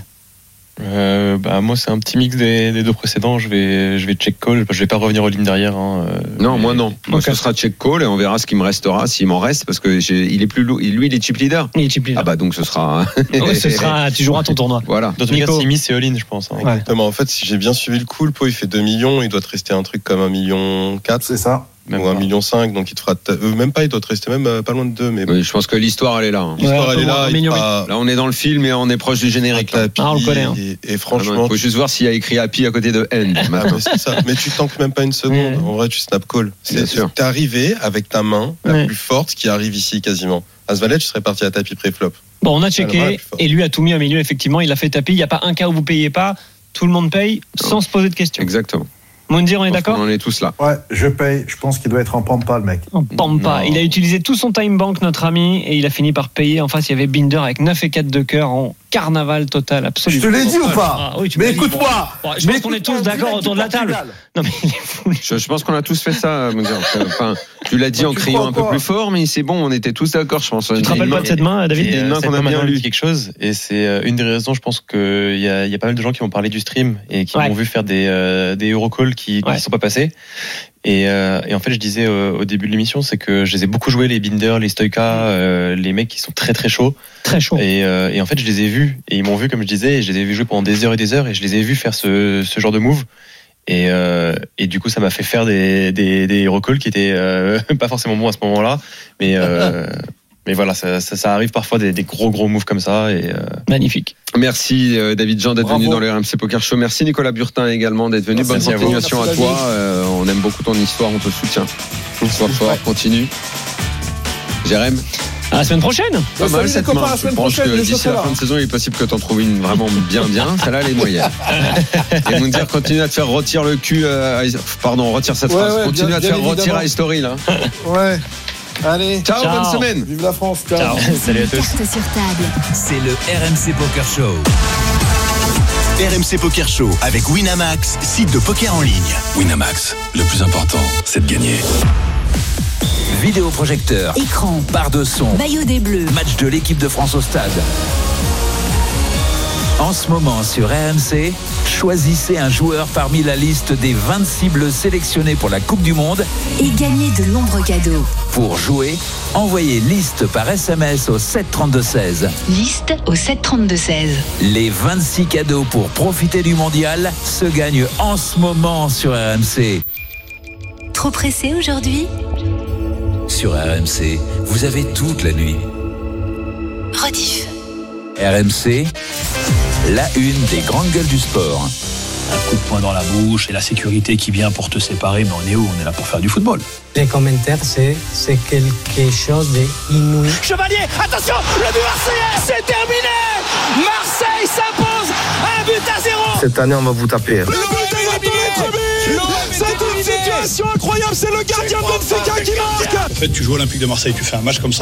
Moi c'est un petit mix des 2 précédents. Je vais check call. Je vais pas revenir aux lignes derrière. Non, moi non. Moi ce sera check call et on verra ce qui me restera, s'il m'en reste, parce que il est plus lourd. Lui, il est chip leader. Il est chip leader. Ah bah donc ce sera. Tu joueras ton tournoi. Voilà. Dans tous les cas, s'il mise, c'est all-in, je pense. Hein. Exactement. En fait, si j'ai bien suivi le coup, le pot il fait 2 millions, il doit te rester un truc comme 1,4 million. C'est ça. Même ou 1,5 million, donc il te fera même pas, il doit te rester même pas loin de 2. Mais oui, je pense que l'histoire elle est là. Hein. L'histoire elle est là. Là on est dans le film et on est proche du générique. On le connaît. Hein. Et franchement, il faut juste voir s'il y a écrit happy à côté de N. C'est ça. Mais tu tankes même pas une seconde. En vrai, tu snap call. Bien sûr. T'es arrivé avec ta main la plus forte qui arrive ici quasiment. As-Valet, tu serais parti à tapis pré-flop. Bon, on a checké et lui a tout mis au milieu. Effectivement, il a fait tapis. Il n'y a pas un cas où vous payez pas. Tout le monde paye sans se poser de questions. Exactement. Moundir, on est d'accord? On est tous là. Ouais, je paye. Je pense qu'il doit être en pampa, le mec. En pampa. Il a utilisé tout son time bank, notre ami, et il a fini par payer. En face, il y avait Binder avec 9 et 4 de cœur en carnaval total, absolument. Je te l'ai dit ou pas? Oui, mais écoute-moi. Je pense qu'on est tous d'accord autour de la table. Non, mais il est fou. Je pense qu'on a tous fait ça, Moundir. Enfin, tu l'as dit en criant un peu plus fort, mais c'est bon, on était tous d'accord, je pense. Tu te rappelles pas de cette main, David? Il y a une main qu'on a bien lu quelque chose, et c'est une des raisons, je pense qu'il y a pas mal de gens qui ont parlé du stream et qui m'ont vu faire des Eurocalls qui ne sont pas passés. Et en fait, je disais au début de l'émission, c'est que je les ai beaucoup joués, les Binder, les Stoïka, les mecs qui sont très très chauds. Très chauds. Et en fait, je les ai vus, et ils m'ont vu, comme je disais, et je les ai vus jouer pendant des heures, et je les ai vus faire ce genre de move. Et du coup, ça m'a fait faire des Eurocalls qui étaient pas forcément bons à ce moment-là, mais voilà, ça arrive parfois des gros moves comme ça. Magnifique. Merci David Jean d'être venu dans le RMC Poker Show. Merci Nicolas Burtin également d'être venu. Bonne continuation à toi. On aime beaucoup ton histoire, on te soutient. Sois fort, continue. Jérém. À la semaine prochaine. Pas mal cette main. Je pense que d'ici la fin de saison, il est possible que tu en trouves une vraiment bien. Celle-là, elle est moyenne. Et vous me dire, continue à te faire retirer le cul. Retire cette phrase. Continue à te faire retirer à Story là. Ouais. Allez. Ciao, bonne semaine. Vive la France. Ciao. Salut à tous. Carte sur table. C'est le RMC Poker Show. RMC Poker Show avec Winamax, site de poker en ligne. Winamax, le plus important, c'est de gagner. Vidéoprojecteur, écran, barre de son, maillot des Bleus, match de l'équipe de France au stade. En ce moment sur RMC, choisissez un joueur parmi la liste des 26 Bleus sélectionnés pour la Coupe du Monde et gagnez de nombreux cadeaux. Pour jouer, envoyez liste par SMS au 732-16. Liste au 732-16. Les 26 cadeaux pour profiter du mondial se gagnent en ce moment sur RMC. Trop pressé aujourd'hui ? Sur RMC, vous avez toute la nuit. Rediff. RMC, la une des grandes gueules du sport. Un coup de poing dans la bouche et la sécurité qui vient pour te séparer, mais on est où ? On est là pour faire du football. Les commentaires, c'est quelque chose d'inouï. Chevalier, attention, le but marseillais, c'est terminé. Marseille s'impose 1-0. Cette année, on va vous taper. Le but c'est une situation incroyable, c'est le gardien de Benfica qui marque. En fait, tu joues Olympique de Marseille, tu fais un match comme ça.